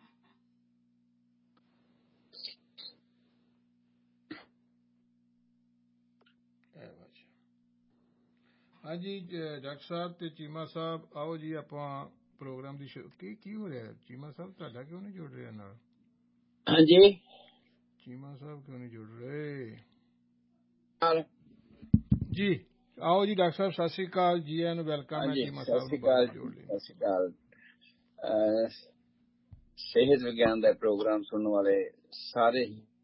ਹਾਂਜੀ ਡਾਕਟਰ ਸਾਹਿਬ ਤੇ ਚੀਮਾ ਸਾਹਿਬ ਆਓ ਜੀ, ਆਪਾਂ ਪ੍ਰੋਗਰਾਮ ਦੀ ਕੀ ਹੋ ਰਿਹਾ ਚੀਮਾ ਸਾਹਿਬ, ਤੁਹਾਡਾ ਕਿਉਂ ਨਹੀਂ ਜੁੜ ਰਿਹਾ ਨਾਲ? ਹਾਂਜੀ ਚੀਮਾ ਸਾਹਿਬ ਕਿਉਂ ਨਹੀਂ ਜੁੜ ਰਹੇ ਜੀ? ਆਓ ਜੀ ਡਾਕਟਰ ਸਾਹਿਬ, ਸਤਿ ਸ੍ਰੀ ਅਕਾਲ ਜੀ, ਐਨ ਵੈਲਕਮ ਹੈ। ਚੀਮਾ ਸਾਹਿਬ ਨੂੰ ਜੋੜ ਲਈ। ਸਤਿ ਸ੍ਰੀ ਅਕਾਲ। ਸਿਹਤ ਵਿਗਿਆਨ ਦਾ ਪ੍ਰੋਗਰਾਮ ਸੁਣਨ ਵਾਲੇ ਸਾਰੇ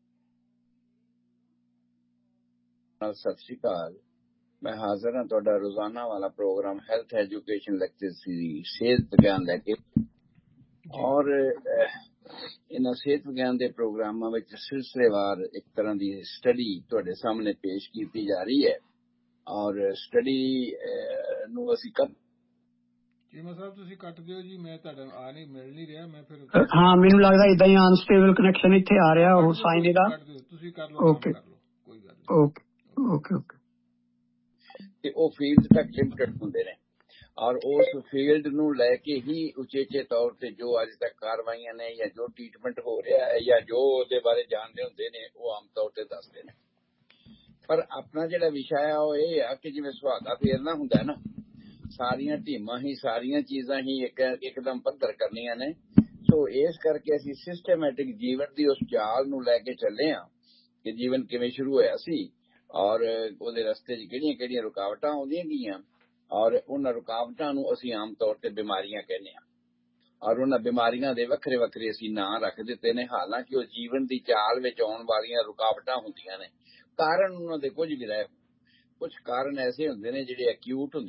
ਸਤਿ ਸ੍ਰੀ ਅਕਾਲ। ਮੈਂ ਹਾਜ਼ਰ ਹਾਂ ਤੁਹਾਡਾ ਰੋਜ਼ਾਨਾ ਵਾਲਾ programme health education lecture series ਸਿਹਤ ਵਿਗਿਆਨ ਲੈ ਕੇ। ਔਰ ਇਹਨਾਂ ਸਿਹਤ ਵਿਗਿਆਨ ਦੇ ਪ੍ਰੋਗਰਾਮਾਂ ਵਿੱਚ ਸਿਲਸਿਲੇਵਾਰ ਇੱਕ ਤਰ੍ਹਾਂ ਦੀ ਸਟੱਡੀ ਤੁਹਾਡੇ ਸਾਹਮਣੇ ਪੇਸ਼ ਕੀਤੀ ਜਾ ਰਹੀ ਹੈ। ਔਰ ਸਟੱਡੀ ਨੂੰ ਅਸੀਂ ਚੀਮਾ ਸਾਹਿਬ ਤੁਸੀਂ ਕੱਟ ਦਿਓ ਜੀ, ਮੈਂ ਤੁਹਾਡਾ ਮਿਲ ਨਹੀਂ ਰਿਹਾ। ਮੈਂ ਫਿਰ ਹਾਂ ਮੈਨੂੰ ਲੱਗਦਾ ਇਦਾਂ ਹੀ ਅਨਸਟੇਬਲ ਕਨੈਕਸ਼ਨ ਇੱਥੇ ਆ ਰਿਹਾ ਉਹ ਸਾਈਨ ਦਾ। ਤੁਸੀਂ ਕਰ ਲਓ, ਕੋਈ ਗੱਲ ਨਹੀਂ। ਓਕੇ। ਤੇ ਉਹ ਫੀਲਡ ਤੱਕ ਲਿਮਟਡ ਹੁੰਦੇ ਨੇ ਔਰ ਉਸ ਫੀਲਡ ਨੂੰ ਲੈ ਕੇ ਹੀ ਉਚੇਚੇ ਤੌਰ ਤੇ ਜੋ ਅੱਜ ਤੱਕ ਕਾਰਵਾਈਆਂ ਨੇ ਜਾਂ ਜੋ ਟ੍ਰੀਟਮੈਂਟ ਹੋ ਰਿਹਾ ਹੈ ਜਾਂ ਜੋ ਉਹਦੇ ਬਾਰੇ ਜਾਣਦੇ ਹੁੰਦੇ ਨੇ ਉਹ ਆਮ ਤੌਰ ਤੇ ਦੱਸਦੇ ਨੇ। ਪਰ ਆਪਣਾ ਜਿਹੜਾ ਵਿਸ਼ਾ ਹੈ ਉਹ ਇਹ ਆ ਕਿ ਜਿਵੇਂ ਸੁਹਾਗਾ ਫੇਰਨਾ ਹੁੰਦਾ ਨਾ, ਸਾਰੀਆਂ ਟੀਮਾਂ ਹੀ ਸਾਰੀਆਂ ਚੀਜ਼ਾਂ ਹੀ ਇੱਕਦਮ ਪੱਧਰ ਕਰਨੀਆਂ ਨੇ। ਸੋ ਇਸ ਕਰਕੇ ਅਸੀਂ ਸਿਸਟਮੈਟਿਕ ਜੀਵਨ ਦੀ ਉਸ ਚਾਲ ਨੂੰ ਲੈ ਕੇ ਚੱਲੇ ਹਾਂ ਕਿ ਜੀਵਨ ਕਿਵੇਂ ਸ਼ੁਰੂ ਹੋਇਆ ਸੀ ਔਰ ਉਹਦੇ ਰਸਤੇ 'ਚ ਕਿਹੜੀਆਂ ਕਿਹੜੀਆਂ ਰੁਕਾਵਟਾਂ ਆਉਂਦੀਆਂ ਗਈਆਂ ਔਰ ਉਹਨਾਂ ਰੁਕਾਵਟਾਂ ਨੂੰ ਅਸੀਂ ਆਮ ਤੌਰ ਤੇ ਬਿਮਾਰੀਆਂ ਕਹਿੰਦੇ ਹਾਂ ਔਰ ਉਹਨਾਂ ਬਿਮਾਰੀਆਂ ਦੇ ਵੱਖਰੇ ਵੱਖਰੇ ਅਸੀਂ ਨਾਂ ਰੱਖ ਦਿੱਤੇ ਨੇ। ਹਾਲਾਂਕਿ ਉਹ ਜੀਵਨ ਦੀ ਚਾਲ ਵਿੱਚ ਆਉਣ ਵਾਲੀਆਂ ਰੁਕਾਵਟਾਂ ਹੁੰਦੀਆਂ ਨੇ। ਕਾਰਨ ਉਹਨਾਂ ਦੇ ਕੁਝ ਵੀ ਰਹੇ, ਕੁਝ ਕਾਰਨ ਐਸੇ ਹੁੰਦੇ ਨੇ ਜਿਹੜੇ ਐਕਿਊਟ ਹੁੰਦੇ